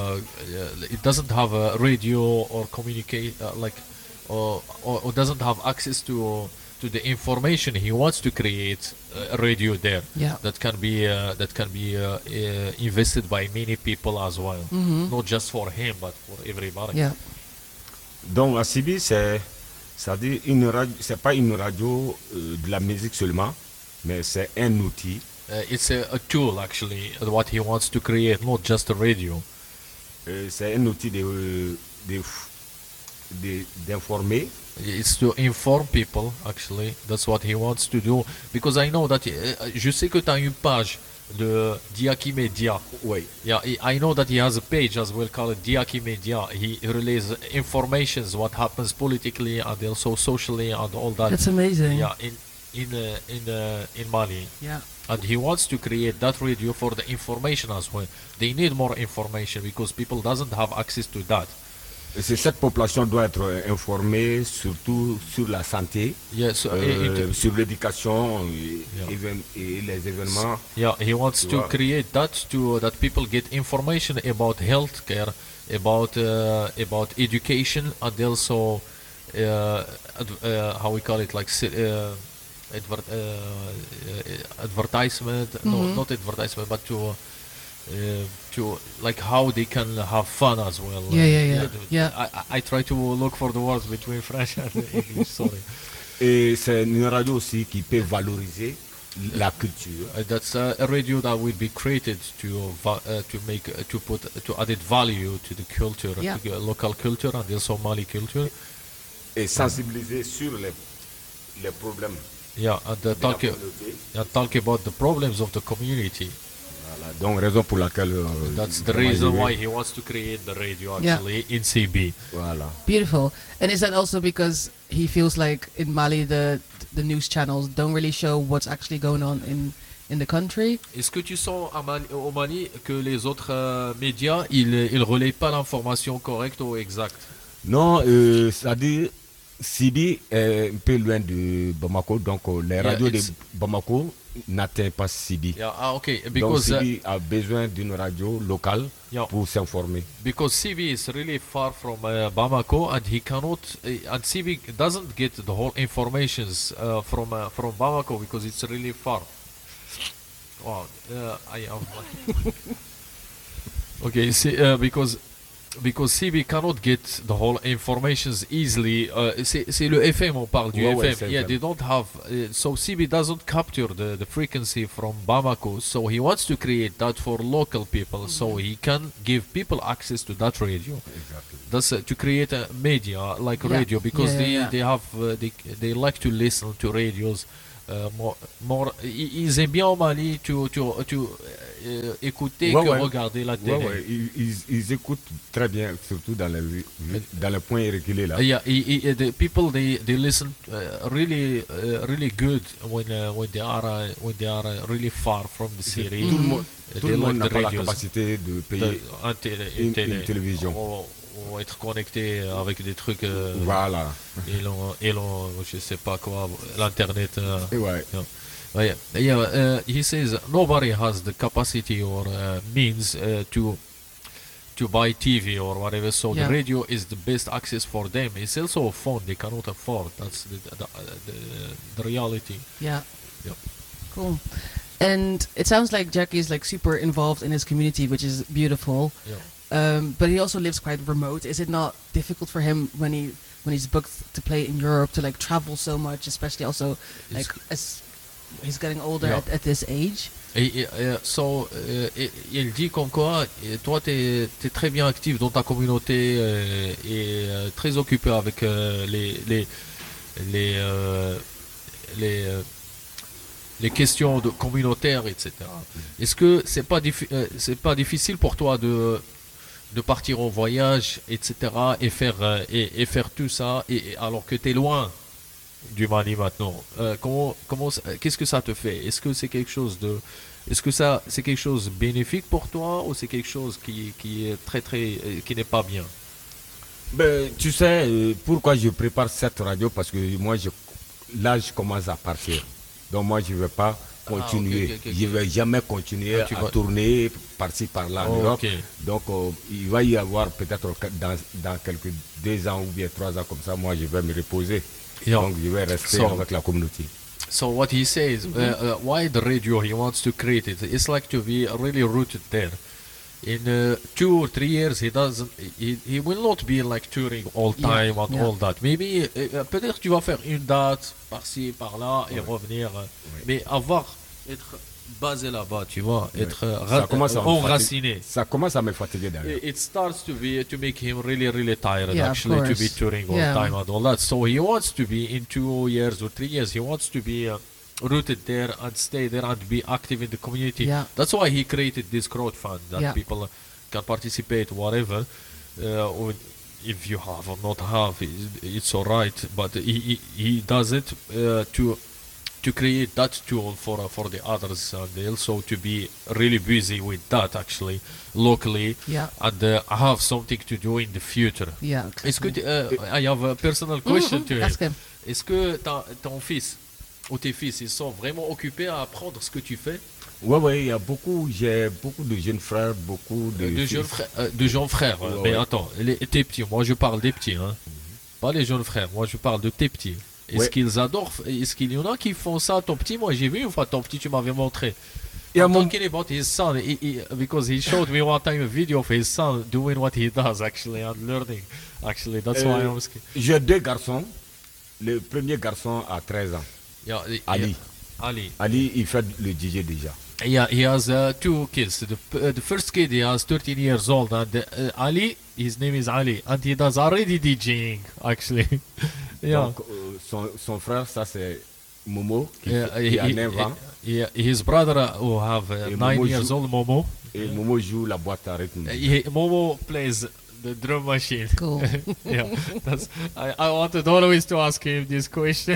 [SPEAKER 1] uh, it doesn't have a radio or communicate uh, like or, or or doesn't have access to to the information he wants to create a radio there
[SPEAKER 2] Yeah.
[SPEAKER 1] that can be uh, that can be uh, uh, invested by many people as well, not just for him but for everybody.
[SPEAKER 2] Yeah.
[SPEAKER 3] Donc à Sibi, c'est c'est-à-dire une radio, c'est pas une radio euh, de la musique seulement, mais c'est un outil.
[SPEAKER 1] Uh, it's a, a tool actually uh, what he wants to create, not just a radio.
[SPEAKER 3] Euh, c'est un outil de, de, de- d'informer.
[SPEAKER 1] It's to inform people actually. That's what he wants to do because I know that uh, je sais que tu as une page de Diaki Media.
[SPEAKER 3] Oui.
[SPEAKER 1] Yeah, I I know that he has a page as well called Diaki Media. He relays informations what happens politically and also socially and all that.
[SPEAKER 2] That's amazing.
[SPEAKER 1] Yeah, in in uh, in uh, in Mali.
[SPEAKER 2] Yeah.
[SPEAKER 1] And he wants to create that radio for the information as well. They need more information because people doesn't have access to that.
[SPEAKER 3] Et c'est cette population doit être informée surtout sur la santé,
[SPEAKER 1] Yeah, so
[SPEAKER 3] euh,
[SPEAKER 1] it-
[SPEAKER 3] sur l'éducation et,
[SPEAKER 1] Yeah.
[SPEAKER 3] évén- et les événements.
[SPEAKER 1] yeah, he wants to
[SPEAKER 3] Wow.
[SPEAKER 1] create that to that people get information about healthcare, about uh, about education, and also uh, ad- uh, how we call it like si- uh, adver- uh, uh, advertisement. No, not advertisement, but to. Uh, to like how they can have fun as well.
[SPEAKER 2] Yeah, yeah, yeah.
[SPEAKER 1] th-
[SPEAKER 2] Yeah.
[SPEAKER 1] I, I I try to look for the words between French and English. Sorry.
[SPEAKER 3] Et c'est une radio aussi qui peut valoriser la culture.
[SPEAKER 1] Uh, that's uh, a radio that will be created to va- uh, to make uh, to put to added value to the culture,
[SPEAKER 2] Yeah.
[SPEAKER 1] to the local culture and the Somali culture.
[SPEAKER 3] Et sensibiliser sur les, les problèmes
[SPEAKER 1] Yeah, and uh,
[SPEAKER 3] de la
[SPEAKER 1] talk
[SPEAKER 3] communauté.
[SPEAKER 1] uh, talk about the problems of the community.
[SPEAKER 3] Voilà. Donc raison pour laquelle euh,
[SPEAKER 1] That's the
[SPEAKER 3] vraiment,
[SPEAKER 1] reason
[SPEAKER 3] je vais-
[SPEAKER 1] why he wants to create the radio
[SPEAKER 2] Yeah.
[SPEAKER 1] actually in C B.
[SPEAKER 3] Voilà.
[SPEAKER 2] Beautiful. And is that also because he feels like in Mali the the news channels don't really show what's actually going on in in the country?
[SPEAKER 1] Est-ce que tu sens à Mali- au Mali que les autres euh, médias ils ils relaient pas l'information correcte ou exacte?
[SPEAKER 3] Non, euh, c'est-à-dire Sibi est un peu loin de Bamako, donc euh, les radios
[SPEAKER 1] it's-
[SPEAKER 3] de Bamako n'atteignent pas Sibi.
[SPEAKER 1] Yeah, ah, okay,
[SPEAKER 3] Donc
[SPEAKER 1] because uh,
[SPEAKER 3] Sibi a besoin d'une radio locale
[SPEAKER 1] Yeah.
[SPEAKER 3] pour s'informer.
[SPEAKER 1] because C B is really far from uh, Bamako and he cannot uh, and C B doesn't get the whole informations uh, from uh, from Bamako because it's really far. Wow, uh, I am okay. See, uh, because because C B cannot get the whole informations easily. Uh, c'est c'est le F M on parle du
[SPEAKER 3] Ouais,
[SPEAKER 1] F M.
[SPEAKER 3] ouais, c'est
[SPEAKER 1] Yeah,
[SPEAKER 3] F M.
[SPEAKER 1] they don't have. Uh, so C B doesn't capture the the frequency from Bamako. So he wants to create that for local people, so he can give people access to that radio. That's uh, to create a media like
[SPEAKER 2] Yeah.
[SPEAKER 1] radio because
[SPEAKER 2] Yeah,
[SPEAKER 1] they
[SPEAKER 2] yeah, yeah.
[SPEAKER 1] they have uh, they they like to listen to radios. euh, more- more- ils ils aiment bien au Mali, tu, tu, tu euh, écouter
[SPEAKER 3] Ouais,
[SPEAKER 1] que
[SPEAKER 3] ouais.
[SPEAKER 1] regarder la
[SPEAKER 3] Ouais,
[SPEAKER 1] télé.
[SPEAKER 3] ouais, ils, ils- ils écoutent très bien, surtout dans les, vi- vi- dans les points reculés là.
[SPEAKER 1] Yeah, i- i- the people they they listen uh, really uh, really good when uh, when they are uh, when they are uh, really far from the
[SPEAKER 3] C'est-
[SPEAKER 1] city.
[SPEAKER 3] Tout le monde,
[SPEAKER 1] Uh,
[SPEAKER 3] tout
[SPEAKER 1] they
[SPEAKER 3] le monde
[SPEAKER 1] like
[SPEAKER 3] n'a
[SPEAKER 1] the
[SPEAKER 3] pas la
[SPEAKER 1] radios.
[SPEAKER 3] capacité de
[SPEAKER 1] De-
[SPEAKER 3] payer
[SPEAKER 1] un télé-
[SPEAKER 3] une,
[SPEAKER 1] une télé.
[SPEAKER 3] une télévision.
[SPEAKER 1] Ou, ou être connecté avec des trucs euh,
[SPEAKER 3] Voilà.
[SPEAKER 1] et l'on, et l'on, je sais pas quoi, l'internet. euh,
[SPEAKER 3] Et ouais.
[SPEAKER 1] yeah. Uh, yeah, yeah, uh, he says nobody has the capacity or uh, means uh, to to buy T V or whatever. So
[SPEAKER 2] Yeah.
[SPEAKER 1] the radio is the best access for them. It's also a phone they cannot afford. That's the the, the, the reality.
[SPEAKER 2] Yeah.
[SPEAKER 1] Yep.
[SPEAKER 2] Cool. And it sounds like Jackie is like super involved in his community, which is beautiful.
[SPEAKER 1] Yeah.
[SPEAKER 2] Um, but he also lives quite remote. Is it not difficult for him when he when he's booked to play in Europe to like travel so much, especially also like as he's getting older
[SPEAKER 1] Yeah.
[SPEAKER 2] at, at this age?
[SPEAKER 1] Et, et, euh, so, euh, et- il dit comme quoi, et toi, tu es très bien actif dans ta communauté euh, et euh, très occupé avec euh, les, les, les, euh, les, euh, les questions de communautaires, et cetera. Est-ce que c'est pas, diffi- euh, c'est pas difficile pour toi de, de partir en voyage, et cetera, et faire, euh, et, et faire tout ça, et, et alors que tu es loin du Mali maintenant. Euh, comment, comment, ça- qu'est-ce que ça te fait? Est-ce que c'est quelque chose de, est-ce que ça, c'est quelque chose de bénéfique pour toi ou c'est quelque chose qui, qui est très très, euh, qui n'est pas bien?
[SPEAKER 3] Ben, tu sais, euh, pourquoi je prépare cette radio? Parce que moi, je, là, je commence à partir. Donc moi, je ne vais pas continuer.
[SPEAKER 1] ok, ok, ok,
[SPEAKER 3] Je ne
[SPEAKER 1] ok.
[SPEAKER 3] vais jamais continuer
[SPEAKER 1] Ah, tu
[SPEAKER 3] à
[SPEAKER 1] vas-
[SPEAKER 3] tourner par-ci, par-là en
[SPEAKER 1] Oh,
[SPEAKER 3] Europe.
[SPEAKER 1] ok.
[SPEAKER 3] Donc euh, il va y avoir peut-être dans, dans quelques deux ans ou bien trois ans comme ça, moi, je vais me reposer.
[SPEAKER 1] Yeah.
[SPEAKER 3] Donc je vais rester
[SPEAKER 1] So-
[SPEAKER 3] avec la communauté.
[SPEAKER 1] So what he says, uh, uh, why the radio he wants to create it? It's like to be really rooted there. In uh, two or three years, he doesn't, he, he will not be like touring all
[SPEAKER 2] Yeah,
[SPEAKER 1] time and
[SPEAKER 2] yeah.
[SPEAKER 1] all that. Maybe uh, uh, peut-être tu vas faire une date par-ci par-là et revenir, euh, mais avoir être basé là-bas, tu vois, être euh,
[SPEAKER 3] Ça
[SPEAKER 1] ra-
[SPEAKER 3] commence à me
[SPEAKER 1] enraciné.
[SPEAKER 3] fatiguer. Ça commence à me fatiguer d'ailleurs.
[SPEAKER 1] It it starts to be to make him really really tired
[SPEAKER 2] Yeah, of
[SPEAKER 1] actually to be
[SPEAKER 2] course.
[SPEAKER 1] touring all
[SPEAKER 2] Yeah.
[SPEAKER 1] time and all that. So he wants to be in two years or three years. He wants to be uh, rooted there and stay there and be active in the community.
[SPEAKER 2] Yeah.
[SPEAKER 1] That's why he created this crowdfund that
[SPEAKER 2] Yeah.
[SPEAKER 1] people can participate whatever. Uh, or if you have or not have, it's, it's all right. But he he, he does it uh, to to create that tool for uh, for the others and also to be really busy with that actually locally
[SPEAKER 2] Yeah.
[SPEAKER 1] and uh, have something to do in the future.
[SPEAKER 2] Yeah.
[SPEAKER 1] Est-ce que
[SPEAKER 2] exactly.
[SPEAKER 1] tu- uh, I have a personal question to him.
[SPEAKER 2] Ask him.
[SPEAKER 1] Est-ce que ta- ton fils ou tes fils ils sont vraiment occupés à apprendre ce que tu fais?
[SPEAKER 3] Ouais, ouais, il y a beaucoup, j'ai beaucoup de jeunes frères, beaucoup de,
[SPEAKER 1] De jeunes
[SPEAKER 3] fils.
[SPEAKER 1] frères, euh, de jeunes frères.
[SPEAKER 3] Ouais,
[SPEAKER 1] Mais
[SPEAKER 3] ouais.
[SPEAKER 1] attends, les, tes petits. Moi je parle des petits, hein. Pas les jeunes frères. Moi je parle de tes petits. Est-ce
[SPEAKER 3] Ouais.
[SPEAKER 1] qu'ils adorent? Est-ce qu'il y en a qui font ça? Ton petit, moi j'ai vu une fois ton petit, tu m'avais montré.
[SPEAKER 3] Il y a
[SPEAKER 1] I'm
[SPEAKER 3] mon-
[SPEAKER 1] talking about his son, he, he, because he showed me one time a video of his son doing what he does actually and learning. Actually, that's why
[SPEAKER 3] Euh,
[SPEAKER 1] I'm asking.
[SPEAKER 3] J'ai deux garçons. Le premier garçon a treize ans.
[SPEAKER 1] Yeah, he-
[SPEAKER 3] Ali.
[SPEAKER 1] yeah, Ali.
[SPEAKER 3] Ali, il fait le D J déjà.
[SPEAKER 1] Yeah, he has uh, two kids. The, uh, the first kid he has thirteen years old, and uh, Ali, his name is Ali, and he does already DJing actually. yeah.
[SPEAKER 3] Donc, euh, son, son frère, ça c'est Momo, qui,
[SPEAKER 1] Yeah,
[SPEAKER 3] fait- qui a neuf ans.
[SPEAKER 1] yeah, his brother uh, who have uh,
[SPEAKER 3] Et
[SPEAKER 1] nine
[SPEAKER 3] Momo
[SPEAKER 1] years
[SPEAKER 3] joue-
[SPEAKER 1] old, Momo.
[SPEAKER 3] Et Momo joue la boîte à rythme.
[SPEAKER 1] Uh, he, Momo plays the drum machine.
[SPEAKER 2] Cool.
[SPEAKER 1] yeah, that's. I, I wanted always to ask him this question.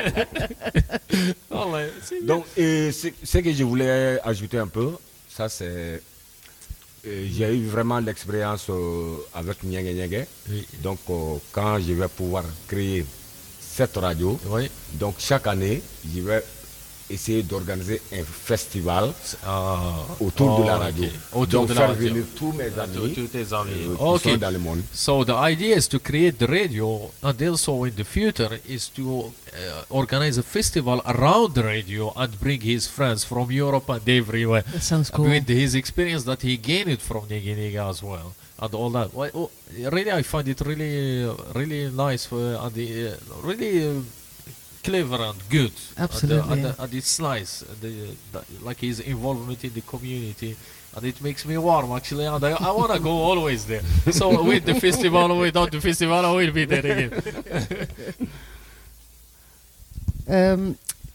[SPEAKER 1] Oh, like, c'est
[SPEAKER 3] Donc, et ce ce que je voulais ajouter un peu, ça c'est. euh, J'ai eu vraiment l'expérience euh, avec Nyenge Nyenge.
[SPEAKER 1] Oui.
[SPEAKER 3] Donc, euh, quand je vais pouvoir créer cette radio,
[SPEAKER 1] Oui.
[SPEAKER 3] donc chaque année, je vais essayer d'organiser un festival
[SPEAKER 1] Ah,
[SPEAKER 3] autour de la
[SPEAKER 1] oh,
[SPEAKER 3] radio.
[SPEAKER 1] ok. Autour
[SPEAKER 3] Donc,
[SPEAKER 1] de la
[SPEAKER 3] faire
[SPEAKER 1] radio.
[SPEAKER 3] venir tous mes
[SPEAKER 1] Tous-
[SPEAKER 3] amis
[SPEAKER 1] tous tes amis.
[SPEAKER 3] euh, qui
[SPEAKER 1] Ok.
[SPEAKER 3] sont dans le monde.
[SPEAKER 1] So the idea is to create the radio, and also in the future is to uh, organize a festival around the radio and bring his friends from Europe and everywhere.
[SPEAKER 2] That sounds cool.
[SPEAKER 1] With his experience that he gained from Nigi Niga as well, and all that. Well, oh, really, I find it really, uh, really nice for, and uh, really uh, clever and good.
[SPEAKER 2] Absolutely.
[SPEAKER 1] And, uh, and, uh, and it's nice, uh, the, the, like his involvement in the community. And it makes me warm actually, and I, I want to go always there. So with the festival, without the festival, I will be there again.
[SPEAKER 2] Um,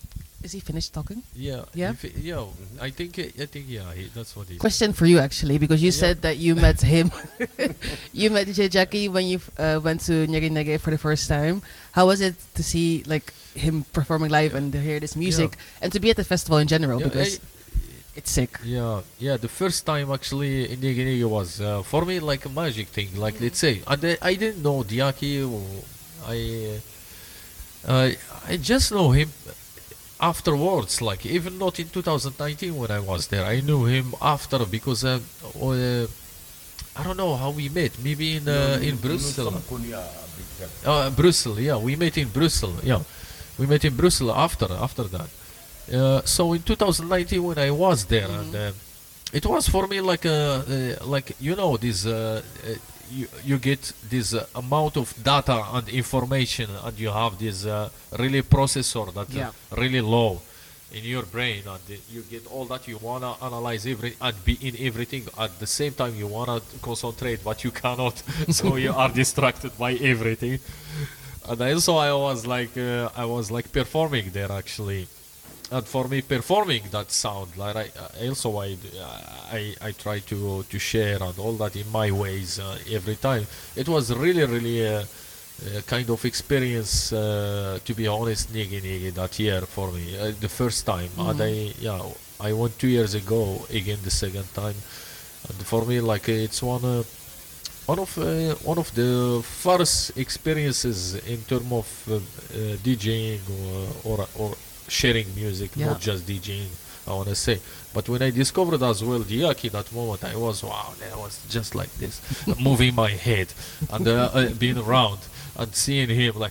[SPEAKER 2] Is he finished talking?
[SPEAKER 1] Yeah.
[SPEAKER 2] Yeah?
[SPEAKER 1] If it- yeah. I think. uh, I think. Yeah. He, that's what he.
[SPEAKER 2] Question for you actually, because you
[SPEAKER 1] Yeah.
[SPEAKER 2] said that you met him. You met D J Jackie when you uh, went to Nyeri Nege for the first time. How was it to see like him performing live and to hear this music and to be at the festival in general?
[SPEAKER 1] Yeah,
[SPEAKER 2] because
[SPEAKER 1] I-
[SPEAKER 2] it's sick.
[SPEAKER 1] Yeah, yeah. The first time actually in Nigi Nigi was uh, for me like a magic thing. Like let's say, and I, I didn't know Diaki. Or I, uh, I just know him afterwards. Like even not in two thousand nineteen when I was there, I knew him after because uh, uh, I don't know how we met. Maybe in uh, in Brussels. Uh, Brussels, yeah, we met in Brussels. Yeah, we met in Brussels after after that. Uh, so in two thousand nineteen when I was there, and uh, it was for me like a uh, like you know this uh, uh, you you get this uh, amount of data and information, and you have this uh, really processor that
[SPEAKER 2] Yeah.
[SPEAKER 1] uh, really low in your brain, and uh, you get all that you wanna analyze every and be in everything at the same time you wanna concentrate, but you cannot, so you are distracted by everything. And also I was like uh, I was like performing there actually. And for me, performing that sound, like I, I also I, I, I try to to share and all that in my ways uh, every time. It was really, really a, a kind of experience, uh, to be honest, Nigi Nigi that year for me, uh, the first time. And I, yeah, I went two years ago again the second time, and for me, like it's one. Uh, one of uh, one of the first experiences in terms of uh, uh, DJing or, or or sharing music,
[SPEAKER 2] Yeah.
[SPEAKER 1] not just DJing. I want to say, but when I discovered as well Diaki, that moment I was wow, I was just like this, moving my head and uh, uh, being around and seeing him like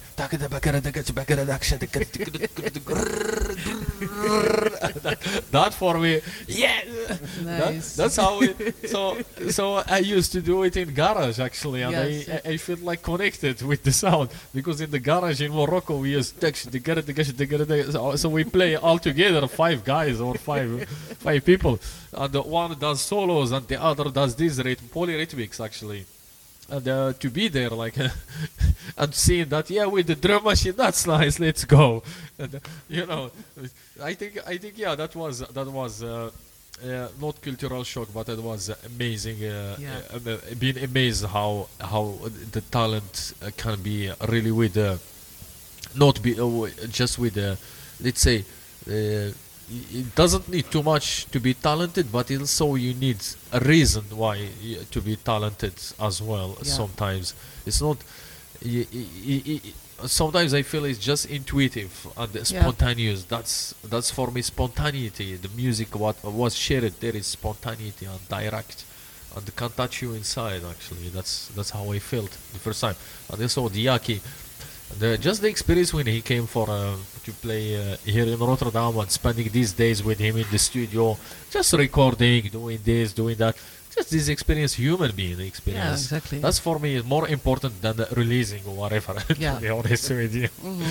[SPEAKER 1] that for me, yeah. That-
[SPEAKER 2] Nice.
[SPEAKER 1] that's how it. So so I used to do it in garage actually, and
[SPEAKER 2] Yes.
[SPEAKER 1] I, I I feel like connected with the sound because in the garage in Morocco we use text the get it, the get it, the get it, so so we play all together five guys or five five people, and the one does solos and the other does these rhythm polyrhythmics actually. And uh, to be there, like, and seeing that, yeah, with the drum machine, that's nice. Let's go. And, uh, you know, I think, I think, yeah, that was that was uh, uh, not cultural shock, but it was amazing. Uh,
[SPEAKER 2] Yeah.
[SPEAKER 1] uh, uh, being amazed how how the talent uh, can be really with, uh, not be uh, just with, uh, let's say. Uh, it doesn't need too much to be talented, but also you need a reason why y- to be talented as well.
[SPEAKER 2] Yeah.
[SPEAKER 1] Sometimes it's not. Y- y- y- y- sometimes I feel it's just intuitive and spontaneous. That's that's for me spontaneity. The music what was shared there is spontaneity and direct, and can touch you inside. Actually, that's that's how I felt the first time. And also Diaki. The, just the experience when he came for uh, to play uh, here in Rotterdam and spending these days with him in the studio, just recording, doing this, doing that, just this experience, human being experience.
[SPEAKER 2] Yeah, exactly.
[SPEAKER 1] That's for me more important than the releasing or whatever.
[SPEAKER 2] Yeah.
[SPEAKER 1] To be honest with you.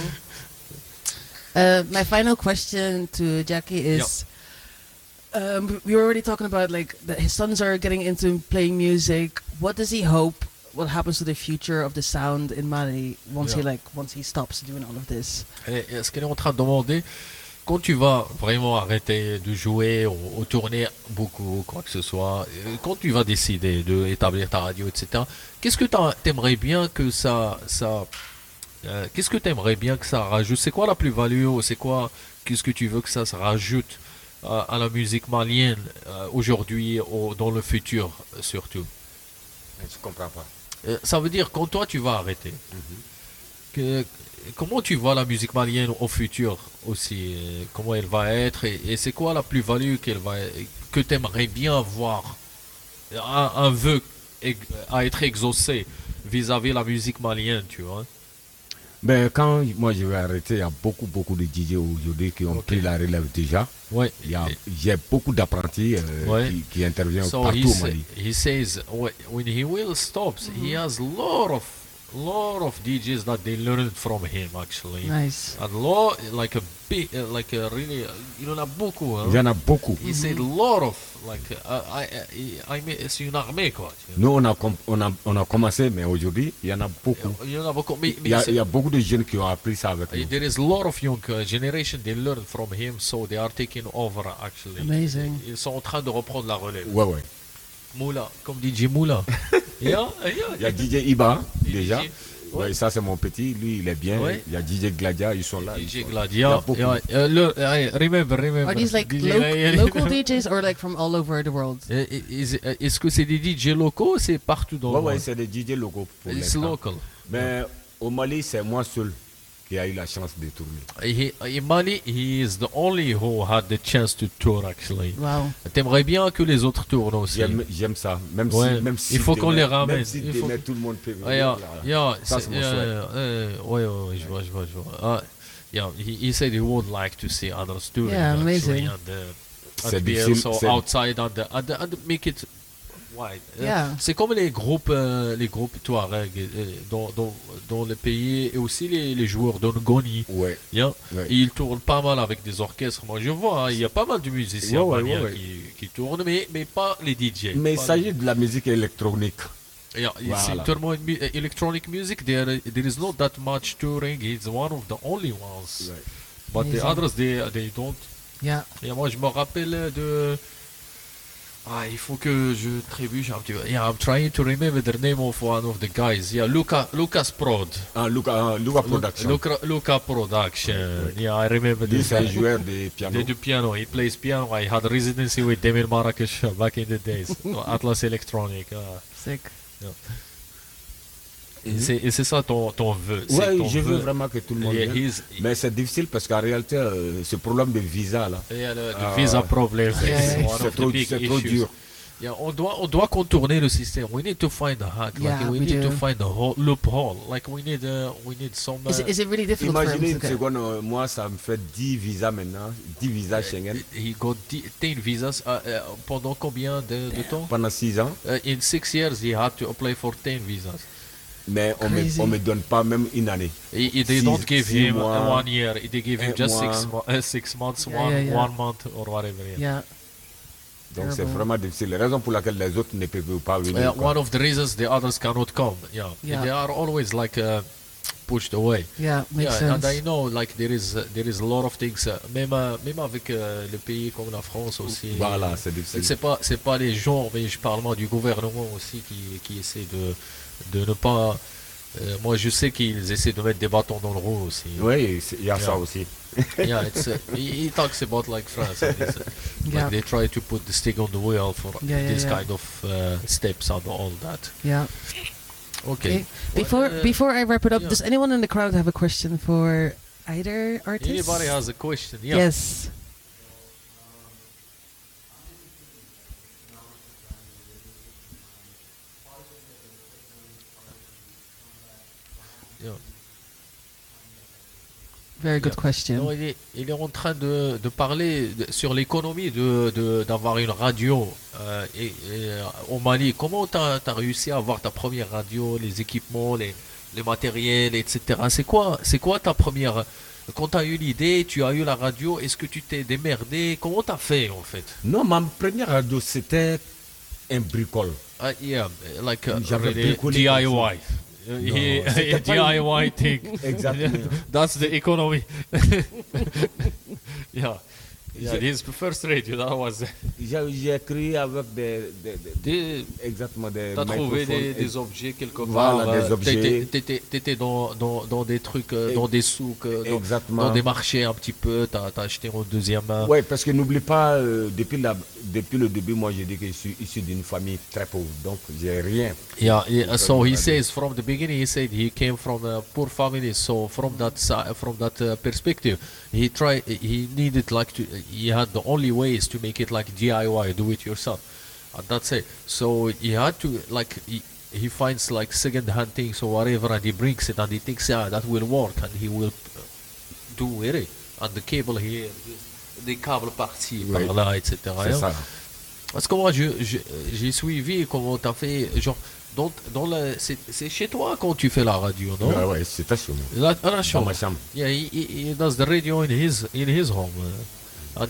[SPEAKER 2] Uh, my final question to Jackie is: um, we were already talking about like that his sons are getting into playing music. What does he hope? What happens to the future of the sound in Mali once he
[SPEAKER 1] Yeah.
[SPEAKER 2] like once he stops doing all of this?
[SPEAKER 1] Et, et ce qu'elle est en train de demander, quand tu vas vraiment arrêter de jouer ou, ou tourner beaucoup, quoi que ce soit, euh, quand tu vas décider d'établir ta radio, et cetera, qu'est-ce que t'as- t'aimerais bien que ça, ça, euh, qu'est-ce que t'aimerais bien que ça rajoute? C'est quoi la plus-value ou c'est quoi, qu'est-ce que tu veux que ça se rajoute euh, à la musique malienne euh, aujourd'hui ou dans le futur euh, surtout?
[SPEAKER 3] Je comprends pas.
[SPEAKER 1] Euh, ça veut dire quand toi tu vas arrêter, que, comment tu vois la musique malienne au futur aussi, euh, comment elle va être et, et c'est quoi la plus-value qu'elle va, que tu aimerais bien voir, un, un vœu ex- à être exaucé vis-à-vis la musique malienne, tu vois.
[SPEAKER 3] Ben, quand moi je vais arrêter, il y a beaucoup, beaucoup de D J aujourd'hui qui ont
[SPEAKER 1] Ok.
[SPEAKER 3] pris la relève déjà.
[SPEAKER 1] Ouais.
[SPEAKER 3] Il y a, j'ai beaucoup d'apprentis euh,
[SPEAKER 1] Ouais.
[SPEAKER 3] qui, qui interviennent
[SPEAKER 1] So
[SPEAKER 3] partout
[SPEAKER 1] he,
[SPEAKER 3] au
[SPEAKER 1] sa-
[SPEAKER 3] Mali.
[SPEAKER 1] he says wh- when he will stops, he has a lot of lot of D Js that they learned from him actually.
[SPEAKER 2] Nice.
[SPEAKER 1] A lot, like a big, uh, like a really, uh, il y en a beaucoup. Hein.
[SPEAKER 3] Il y en a beaucoup.
[SPEAKER 1] He said a lot of, like, uh, I, I, I mean, c'est une armée quoi. tu
[SPEAKER 3] Nous, on a, com- on a, on a commencé, mais aujourd'hui, il y en a beaucoup.
[SPEAKER 1] vois. Il y en a beaucoup, mais,
[SPEAKER 3] Il
[SPEAKER 1] mais
[SPEAKER 3] y a,
[SPEAKER 1] c'est-
[SPEAKER 3] il y a beaucoup de jeunes qui ont appris ça avec nous.
[SPEAKER 1] there is a lot of young uh, generation they learn from him, so they are taking over actually.
[SPEAKER 2] Amazing.
[SPEAKER 1] Ils sont en train de reprendre la relève.
[SPEAKER 3] Ouais, ouais.
[SPEAKER 1] Moula, comme D J Moula. yeah,
[SPEAKER 3] Il y
[SPEAKER 1] yeah.
[SPEAKER 3] a D J Iba,
[SPEAKER 1] D J,
[SPEAKER 3] déjà.
[SPEAKER 1] ouais.
[SPEAKER 3] Ouais, ça, c'est mon petit. Lui, il est bien.
[SPEAKER 1] Ouais.
[SPEAKER 3] Il y a D J Gladia, ils sont là. ils
[SPEAKER 1] D J
[SPEAKER 3] sont-
[SPEAKER 1] Gladia.
[SPEAKER 3] Il y a beaucoup.
[SPEAKER 1] Yeah, uh, look, I remember, remember.
[SPEAKER 2] Are these like
[SPEAKER 1] D J
[SPEAKER 2] lo- local D Js or like from all over the world?
[SPEAKER 1] Uh, is- uh, Est-ce que c'est des D J locaux ou c'est partout dans
[SPEAKER 3] Ouais,
[SPEAKER 1] le
[SPEAKER 3] ouais,
[SPEAKER 1] monde?
[SPEAKER 3] c'est des D J locaux pour
[SPEAKER 1] It's
[SPEAKER 3] l'instant.
[SPEAKER 1] local.
[SPEAKER 3] Mais au Mali, c'est moi seul qui a eu la chance de tourner.
[SPEAKER 1] He, in Mali, he is the only who had the chance to tour actually.
[SPEAKER 2] Wow.
[SPEAKER 1] T'aimerais bien que les autres tournent aussi.
[SPEAKER 3] J'aime, j'aime ça. Même
[SPEAKER 1] Ouais.
[SPEAKER 3] si, même si
[SPEAKER 1] Il faut qu'on
[SPEAKER 3] demain-
[SPEAKER 1] les ramène.
[SPEAKER 3] Même si
[SPEAKER 1] Il faut
[SPEAKER 3] demain,
[SPEAKER 1] que-
[SPEAKER 3] tout le monde peut venir.
[SPEAKER 1] Ah, yeah,
[SPEAKER 3] là.
[SPEAKER 1] yeah,
[SPEAKER 3] Ça,
[SPEAKER 1] c'est-
[SPEAKER 3] c'est mon
[SPEAKER 1] yeah,
[SPEAKER 3] souhait.
[SPEAKER 1] yeah, euh, ouais, ouais, ouais, je vois, je vois, je vois. Ah, yeah, he, he said he would like to see others doing
[SPEAKER 2] Yeah,
[SPEAKER 1] actually,
[SPEAKER 2] amazing.
[SPEAKER 1] and, uh,
[SPEAKER 3] C'est
[SPEAKER 1] and be
[SPEAKER 3] difficile,
[SPEAKER 1] also
[SPEAKER 3] c'est-
[SPEAKER 1] outside and, uh, and, and make it wide. Euh,
[SPEAKER 2] Yeah.
[SPEAKER 1] C'est comme les groupes, euh, les groupes Touareg euh, dans, dans, dans le pays et aussi les, les joueurs d'Ongoni.
[SPEAKER 3] Ouais.
[SPEAKER 1] Yeah.
[SPEAKER 3] Ouais.
[SPEAKER 1] Ils tournent pas mal avec des orchestres. Moi, je vois, hein, il y a pas mal de musiciens
[SPEAKER 3] Ouais, ouais,
[SPEAKER 1] maliens
[SPEAKER 3] ouais, ouais.
[SPEAKER 1] Qui, qui tournent, mais, mais pas les D J.
[SPEAKER 3] Mais il
[SPEAKER 1] Pas
[SPEAKER 3] s'agit de la musique électronique.
[SPEAKER 1] les- Yeah,
[SPEAKER 3] Voilà.
[SPEAKER 1] c'est tellement mu- uh, electronic music. There, there is not that much touring. He's one of the only ones.
[SPEAKER 3] Ouais.
[SPEAKER 1] But the
[SPEAKER 2] Amazing.
[SPEAKER 1] others, they, they don't.
[SPEAKER 2] Yeah.
[SPEAKER 1] Et moi, je me rappelle de. Ah, il faut que je trébuche un petit peu. Yeah, I'm trying to remember the name of one of the guys. Yeah, Luca, Lucas Prod.
[SPEAKER 3] Ah, Luca, ah, Luca Production.
[SPEAKER 1] Luca, Luca Production. Yeah, I remember
[SPEAKER 3] Lui,
[SPEAKER 1] this
[SPEAKER 3] c'est un
[SPEAKER 1] guy.
[SPEAKER 3] joueur de piano.
[SPEAKER 1] They do piano. He plays piano. I had residency with them in Marrakesh back in the days. Atlas Electronic. ah.
[SPEAKER 2] Sick.
[SPEAKER 1] Et c'est et c'est ça ton, ton vœu. c'est
[SPEAKER 3] Ouais,
[SPEAKER 1] ton
[SPEAKER 3] je veux
[SPEAKER 1] vœu.
[SPEAKER 3] vraiment que tout le monde
[SPEAKER 1] Yeah,
[SPEAKER 3] vienne.
[SPEAKER 1] he's-
[SPEAKER 3] Mais c'est difficile parce qu'en réalité, euh, ce problème de visa là,
[SPEAKER 1] Yeah, le, the
[SPEAKER 3] Ah,
[SPEAKER 1] visa problem.
[SPEAKER 2] yeah,
[SPEAKER 1] is
[SPEAKER 2] yeah.
[SPEAKER 1] one
[SPEAKER 3] c'est
[SPEAKER 1] of the
[SPEAKER 3] trop,
[SPEAKER 1] big
[SPEAKER 3] c'est trop
[SPEAKER 1] issues.
[SPEAKER 3] dur.
[SPEAKER 1] Yeah, on doit on doit contourner le système. We need to find a hack.
[SPEAKER 2] Yeah,
[SPEAKER 1] like we,
[SPEAKER 2] we
[SPEAKER 1] need
[SPEAKER 2] do.
[SPEAKER 1] to find a hole, loophole. Like we need uh, we need some.
[SPEAKER 2] Is it,
[SPEAKER 1] uh,
[SPEAKER 2] is it really difficult for
[SPEAKER 3] Imaginez
[SPEAKER 2] him
[SPEAKER 3] une
[SPEAKER 2] to get?
[SPEAKER 3] seconde, euh, moi ça me fait dix visas maintenant, dix visas Schengen
[SPEAKER 1] he got d- ten visas uh, uh, pendant combien de, de temps?
[SPEAKER 3] pendant six ans,
[SPEAKER 1] Uh, in six years, he had to apply for ten visas.
[SPEAKER 3] mais on me,
[SPEAKER 2] Crazy.
[SPEAKER 3] on me donne pas même une année.
[SPEAKER 1] He, he- they
[SPEAKER 3] Six-
[SPEAKER 1] don't give
[SPEAKER 3] six
[SPEAKER 1] him uh,
[SPEAKER 3] mois,
[SPEAKER 1] one year. They give him
[SPEAKER 3] un
[SPEAKER 1] just six,
[SPEAKER 3] mois.
[SPEAKER 1] mo- uh, six months,
[SPEAKER 2] Yeah,
[SPEAKER 1] one
[SPEAKER 2] yeah, yeah.
[SPEAKER 1] one month or whatever. Yeah.
[SPEAKER 2] Yeah.
[SPEAKER 3] Donc c'est
[SPEAKER 2] Terrible.
[SPEAKER 3] vraiment difficile. La raison pour laquelle les autres ne peuvent pas venir.
[SPEAKER 1] Uh,
[SPEAKER 3] quoi.
[SPEAKER 1] one of the reasons the others cannot come. Yeah,
[SPEAKER 2] Yeah.
[SPEAKER 1] they are always like uh, pushed away.
[SPEAKER 2] Yeah. Makes
[SPEAKER 1] Yeah,
[SPEAKER 2] sense.
[SPEAKER 1] and I know like there is uh, there is a lot of things. Uh, même uh, même avec uh, le pays comme la France aussi.
[SPEAKER 3] Voilà, c'est difficile.
[SPEAKER 1] C'est pas c'est pas les gens, mais je parle moi du gouvernement aussi qui qui essaie de de ne pas. euh, moi, je sais qu'ils essaient de mettre des bâtons dans le roue aussi.
[SPEAKER 3] Oui, c'est- il y a ça
[SPEAKER 1] Yeah.
[SPEAKER 3] aussi.
[SPEAKER 1] Yeah, it's uh, he, he talks about like France. and it's, uh,
[SPEAKER 2] Yeah.
[SPEAKER 1] Like they try to put the stick on the wheel for
[SPEAKER 2] Yeah, yeah,
[SPEAKER 1] this
[SPEAKER 2] yeah.
[SPEAKER 1] kind of uh, steps and all that.
[SPEAKER 2] Yeah.
[SPEAKER 1] Okay.
[SPEAKER 2] Okay. Before
[SPEAKER 1] uh,
[SPEAKER 2] before I wrap it up,
[SPEAKER 1] yeah.
[SPEAKER 2] does anyone in the crowd have a question for either artist?
[SPEAKER 1] Anybody has a question? Yeah.
[SPEAKER 2] Yes.
[SPEAKER 1] Yeah.
[SPEAKER 2] Very good
[SPEAKER 1] Yeah.
[SPEAKER 2] question.
[SPEAKER 1] Non, il, est, il est en train de, de parler de- sur l'économie de, de- d'avoir une radio euh, et, et, euh, au Mali. Comment tu as réussi à avoir ta première radio, les équipements, les, les matériels, et cetera. C'est quoi, c'est quoi ta première... Quand tu as eu l'idée, tu as eu la radio, est-ce que tu t'es démerdé? Comment tu as fait en fait?
[SPEAKER 3] Non, ma première radio, c'était un bricole.
[SPEAKER 1] Uh, yeah, like uh,
[SPEAKER 3] J'avais
[SPEAKER 1] really
[SPEAKER 3] bricolé
[SPEAKER 1] D I
[SPEAKER 3] comme
[SPEAKER 1] Y. Uh,
[SPEAKER 3] Non,
[SPEAKER 1] he-
[SPEAKER 3] c'était
[SPEAKER 1] D
[SPEAKER 3] pas
[SPEAKER 1] I Y thing.
[SPEAKER 3] Exactement.
[SPEAKER 1] That's the economy. yeah. Yeah,
[SPEAKER 3] J'ai-
[SPEAKER 1] his first radio, that was.
[SPEAKER 3] J'ai j'ai créé avec des, des- des-
[SPEAKER 1] Des-
[SPEAKER 3] exactement des
[SPEAKER 1] T'as trouvé des,
[SPEAKER 3] microphones.
[SPEAKER 1] des objets quelque part.
[SPEAKER 3] Voilà, des
[SPEAKER 1] euh,
[SPEAKER 3] objets.
[SPEAKER 1] t'étais- T'étais t'étais dans, dans, dans des trucs, euh,
[SPEAKER 3] Ex-
[SPEAKER 1] dans des souks, euh, dans,
[SPEAKER 3] Exactement.
[SPEAKER 1] dans des marchés un petit peu. T'as as acheté en deuxième main.
[SPEAKER 3] Oui, parce que n'oublie pas, euh, depuis, la, depuis le début, moi j'ai dit que je suis issu d'une famille très pauvre, donc j'ai rien.
[SPEAKER 1] Yeah, yeah. So he
[SPEAKER 3] Radio.
[SPEAKER 1] says from the beginning, he said he came from a poor family. So from that si- from that uh, perspective, he tried. He needed like to. He had the only way is to make it like D I Y, do it yourself, and that's it. So he had to like he, he finds like second hand things or whatever, and he brings it and he thinks yeah that will work, and he will uh, do with it. And the cable here, des câbles partis
[SPEAKER 3] Oui.
[SPEAKER 1] par là, et cetera.
[SPEAKER 3] C'est
[SPEAKER 1] yeah.
[SPEAKER 3] ça.
[SPEAKER 1] Parce que moi, je, je- j'ai suivi comment t'as fait, genre, dans, dans le, c'est, c'est chez toi quand tu fais la radio, non?
[SPEAKER 3] Ouais, ouais, c'était chez moi.
[SPEAKER 1] Là, à la
[SPEAKER 3] Dans
[SPEAKER 1] chambre.
[SPEAKER 3] ma chambre.
[SPEAKER 1] Yeah, he, he, he does the radio in his, in his home. Uh,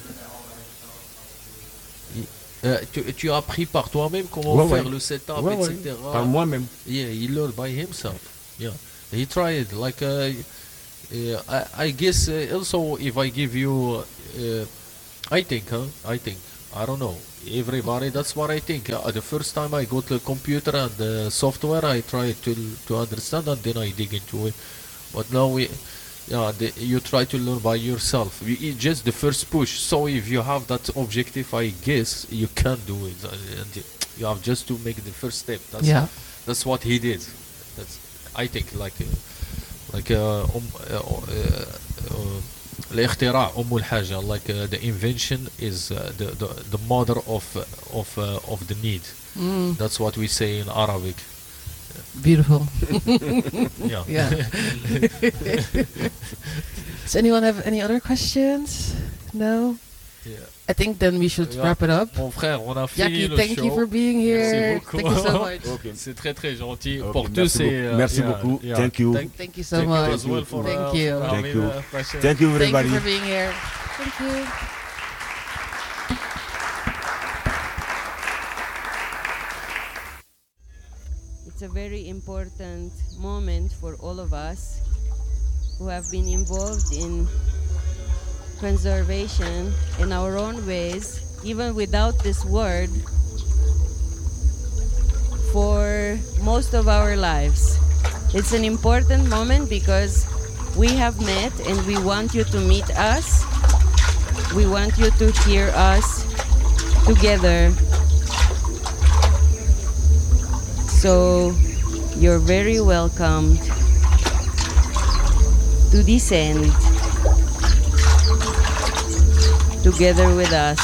[SPEAKER 1] euh, tu, tu as appris par toi-même comment
[SPEAKER 3] Ouais,
[SPEAKER 1] faire
[SPEAKER 3] ouais.
[SPEAKER 1] le setup,
[SPEAKER 3] Ouais, ouais.
[SPEAKER 1] et cetera.
[SPEAKER 3] Par moi-même.
[SPEAKER 1] Yeah, he learned by himself. Yeah, he tried. Like, uh, uh, I, I guess uh, also if I give you, uh, I think, huh? I think. I don't know. Everybody, that's what I think. Uh, the first time I got the computer and the software, I tried to to understand and then I dig into it. But now we, yeah, the, you try to learn by yourself. You, it's just the first push. So if you have that objective, I guess you can do it. Uh, and y- you have just to make the first step. That's,
[SPEAKER 2] Yeah.
[SPEAKER 1] that's what he did. That's, I think, like, uh, like uh, um, uh, uh, uh, الاختراع أم الحاجة, like uh, the invention is uh, the, the the mother of uh, of uh, of the need.
[SPEAKER 2] Mm,
[SPEAKER 1] That's what we say in Arabic.
[SPEAKER 2] beautiful.
[SPEAKER 1] Yeah.
[SPEAKER 2] Yeah. Does anyone have any other questions? No?
[SPEAKER 1] Yeah.
[SPEAKER 2] I think then we should
[SPEAKER 1] Yeah.
[SPEAKER 2] wrap it up.
[SPEAKER 1] Mon frère, on a fini
[SPEAKER 2] Jackie,
[SPEAKER 1] le
[SPEAKER 2] thank
[SPEAKER 1] show.
[SPEAKER 2] you for being here.
[SPEAKER 1] beaucoup.
[SPEAKER 2] Thank you so much.
[SPEAKER 3] Ok.
[SPEAKER 1] C'est très très gentil.
[SPEAKER 3] Ok,
[SPEAKER 1] Pour
[SPEAKER 3] merci
[SPEAKER 1] tous, c'est.
[SPEAKER 3] beaucoup. Merci beaucoup. Thank you.
[SPEAKER 1] Thank,
[SPEAKER 2] Thank you so
[SPEAKER 1] thank you
[SPEAKER 2] much.
[SPEAKER 1] as well for,
[SPEAKER 2] Thank
[SPEAKER 1] uh,
[SPEAKER 2] you.
[SPEAKER 1] for
[SPEAKER 3] Thank
[SPEAKER 1] having,
[SPEAKER 3] you.
[SPEAKER 1] uh, Pasha.
[SPEAKER 3] Thank you,
[SPEAKER 2] Thank
[SPEAKER 3] everybody.
[SPEAKER 2] you for being here. Thank you.
[SPEAKER 4] It's a very important moment for all of us who have been involved in conservation in our own ways, even without this word, for most of our lives. It's an important moment because we have met and we want you to meet us. We want you to hear us together. So you're very welcomed to descend together with us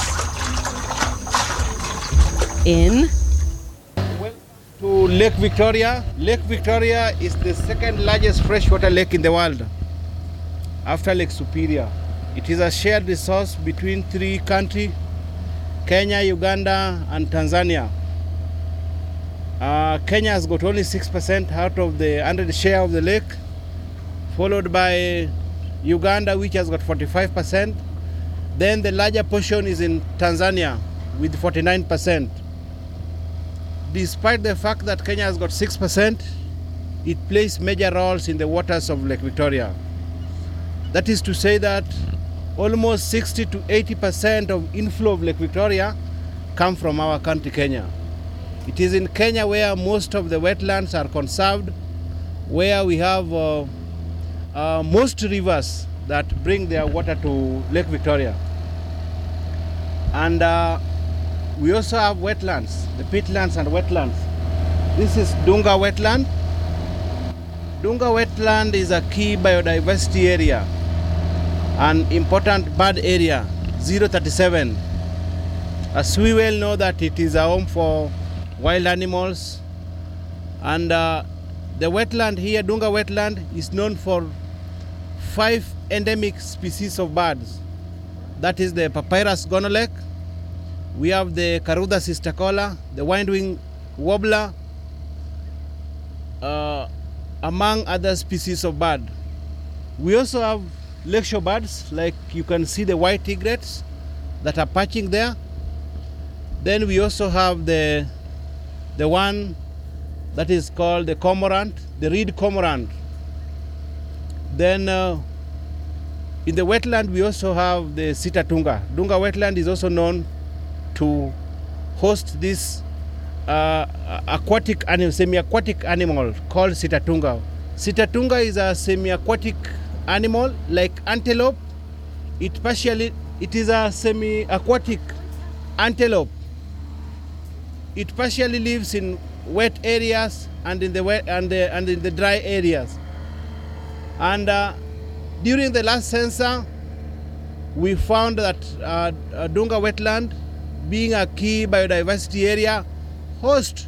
[SPEAKER 4] in
[SPEAKER 5] To Lake Victoria. Lake Victoria is the second largest freshwater lake in the world after Lake Superior. It is a shared resource between three countries, Kenya, Uganda, and Tanzania. Uh, Kenya has got only six percent out of the one hundred share of the lake, followed by Uganda, which has got forty-five percent. Then the larger portion is in Tanzania with forty-nine percent. Despite the fact that Kenya has got six percent, it plays major roles in the waters of Lake Victoria. That is to say that almost sixty to eighty percent of inflow of Lake Victoria come from our country, Kenya. It is in Kenya where most of the wetlands are conserved, where we have uh, uh, most rivers that bring their water to Lake Victoria. And uh, we also have wetlands, the peatlands and wetlands. This is Dunga wetland. Dunga wetland is a key biodiversity area, an important bird area, zero thirty-seven. As we well know that it is a home for wild animals, and uh, the wetland here, Dunga wetland, is known for five endemic species of birds. That is the Papyrus gonolek, we have the Caruda cisticola, the windwing warbler, uh, among other species of bird. We also have lakeshore birds, like you can see the white egrets that are perching there. Then we also have the the one that is called the cormorant, the reed cormorant. Then uh, in the wetland we also have the Sitatunga. Dunga wetland is also known to host this uh, aquatic animal, semi-aquatic animal called Sitatunga. Sitatunga is a semi-aquatic animal like antelope. It partially, it is a semi-aquatic antelope. It partially lives in wet areas and in the wet and the, and in the dry areas. And uh, during the last census, we found that uh, Dunga wetland, being a key biodiversity area, hosts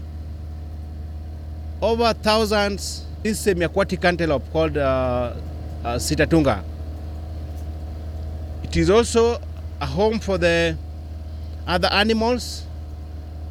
[SPEAKER 5] over thousands this semi-aquatic antelope called uh, uh, Sitatunga. It is also a home for the other animals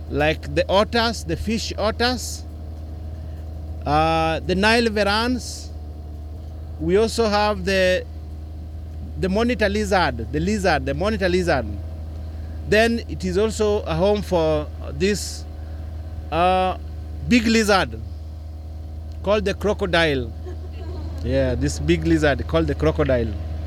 [SPEAKER 5] like the otters, the fish otters, uh, the Nile varans. We also have the the monitor lizard, the lizard, the monitor lizard. Then it is also a home for this uh, big lizard called the crocodile. Yeah, this big lizard called the crocodile.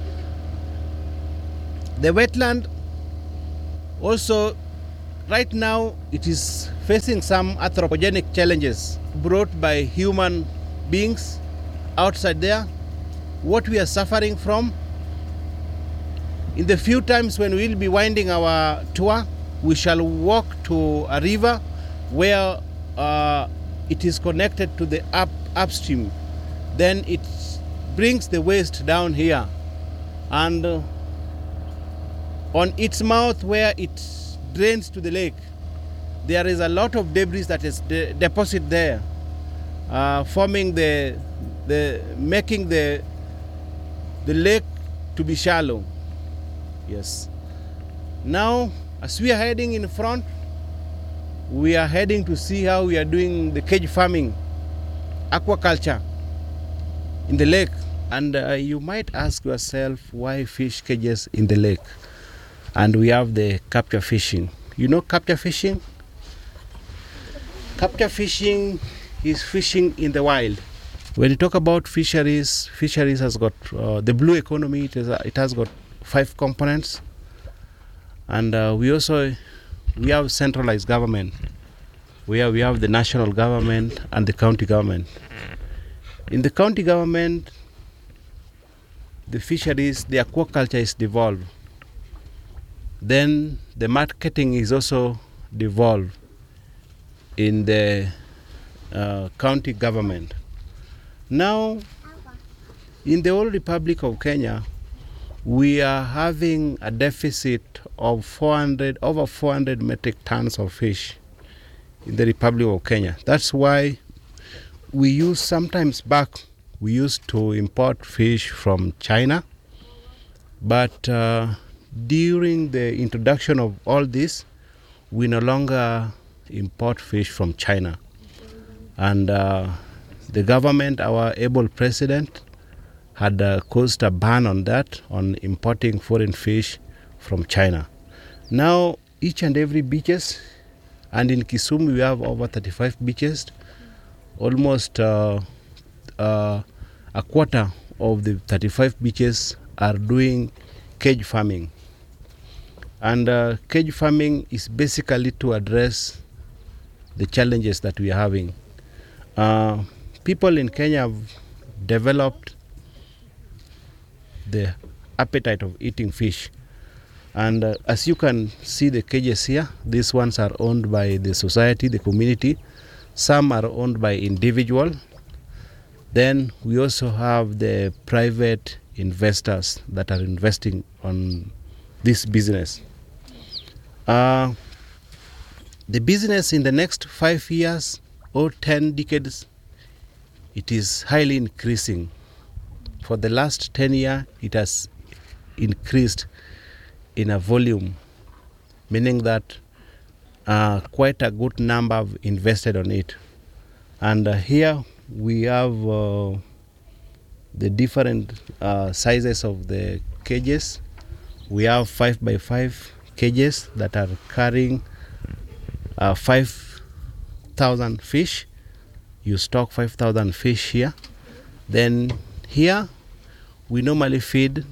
[SPEAKER 5] The wetland also, right now, it is facing some anthropogenic challenges brought by human beings outside there. What we are suffering from. In the few times when we will be winding our tour, we shall walk to a river where uh, it is connected to the up upstream. Then it brings the waste down here, and uh, on its mouth where it drains to the lake, there is a lot of debris that is de deposited there, uh, forming the the making the the lake to be shallow. Yes. Now, as we are heading in front, we are heading to see how we are doing the cage farming, aquaculture in the lake. And uh, you might ask yourself, why fish cages in the lake? And we have the capture fishing. You know capture fishing? Capture fishing is fishing in the wild. When you talk about fisheries, fisheries has got uh, the blue economy. It, is, uh, it has got five components, and uh, we also we have centralized government. We have we have the national government and the county government. In the county government, the fisheries, the aquaculture is devolved. Then the marketing is also devolved in the uh, county government. Now, in the whole Republic of Kenya, we are having a deficit of four hundred, over four hundred metric tons of fish in the Republic of Kenya. That's why we use, sometimes back, we used to import fish from China. But uh, during the introduction of all this, we no longer import fish from China. And uh, the government, our able president, had uh, caused a ban on that, on importing foreign fish from China. Now, each and every beaches, and in Kisumu we have over thirty-five beaches, almost uh, uh, a quarter of the thirty-five beaches are doing cage farming. And uh, cage farming is basically to address the challenges that we are having. Uh, people in Kenya have developed the appetite of eating fish, and uh, as you can see the cages here, these ones are owned by the society, the community. Some are owned by individual. Then we also have the private investors that are investing on this business. Uh, the business in the next five years or ten decades, it is highly increasing. For the last ten years, it has increased in a volume, meaning that uh, quite a good number have invested on it. And uh, here we have uh, the different uh, sizes of the cages. We have five by five cages that are carrying uh, five thousand fish. You stock five thousand fish here. Then here we normally feed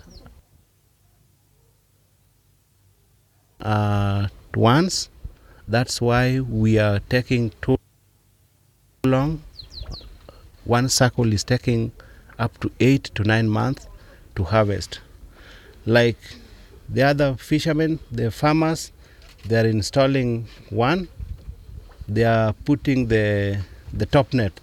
[SPEAKER 5] uh, once. That's why we are taking too long. One cycle is taking up to eight to nine months to harvest. Like the other fishermen, the farmers, they are installing one. They are putting the the top net.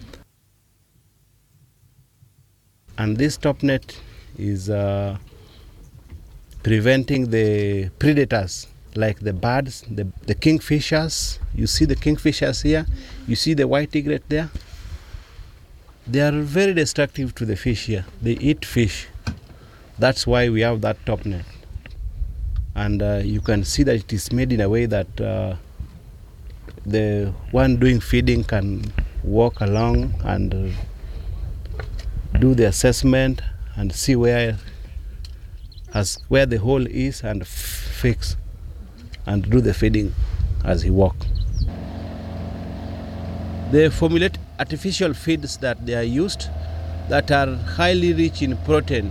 [SPEAKER 5] And this top net is uh, preventing the predators like the birds, the, the kingfishers. You see the kingfishers here. You see the white egret there. They are very destructive to the fish here. They eat fish. That's why we have that top net. And uh, you can see that it is made in a way that uh, the one doing feeding can walk along and uh, do the assessment and see where as where the hole is and f- fix and do the feeding as he walk. They formulate artificial feeds that they are used that are highly rich in protein.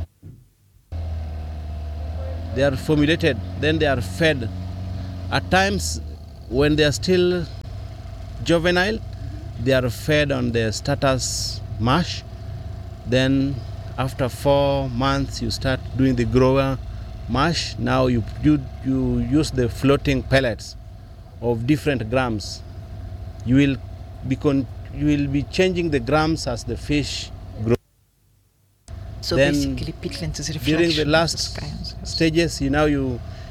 [SPEAKER 5] They are formulated, then they are fed. At times, when they are still juvenile, they are fed on the starters mash. Then after four months, you start doing the grower mash. Now you, you, you use the floating pellets of different grams. You will be con- you will be changing the grams as the fish grow.
[SPEAKER 6] So
[SPEAKER 5] Then
[SPEAKER 6] basically peatland is
[SPEAKER 5] During the
[SPEAKER 6] reflection of the
[SPEAKER 5] last
[SPEAKER 6] sky.
[SPEAKER 5] stages, you now you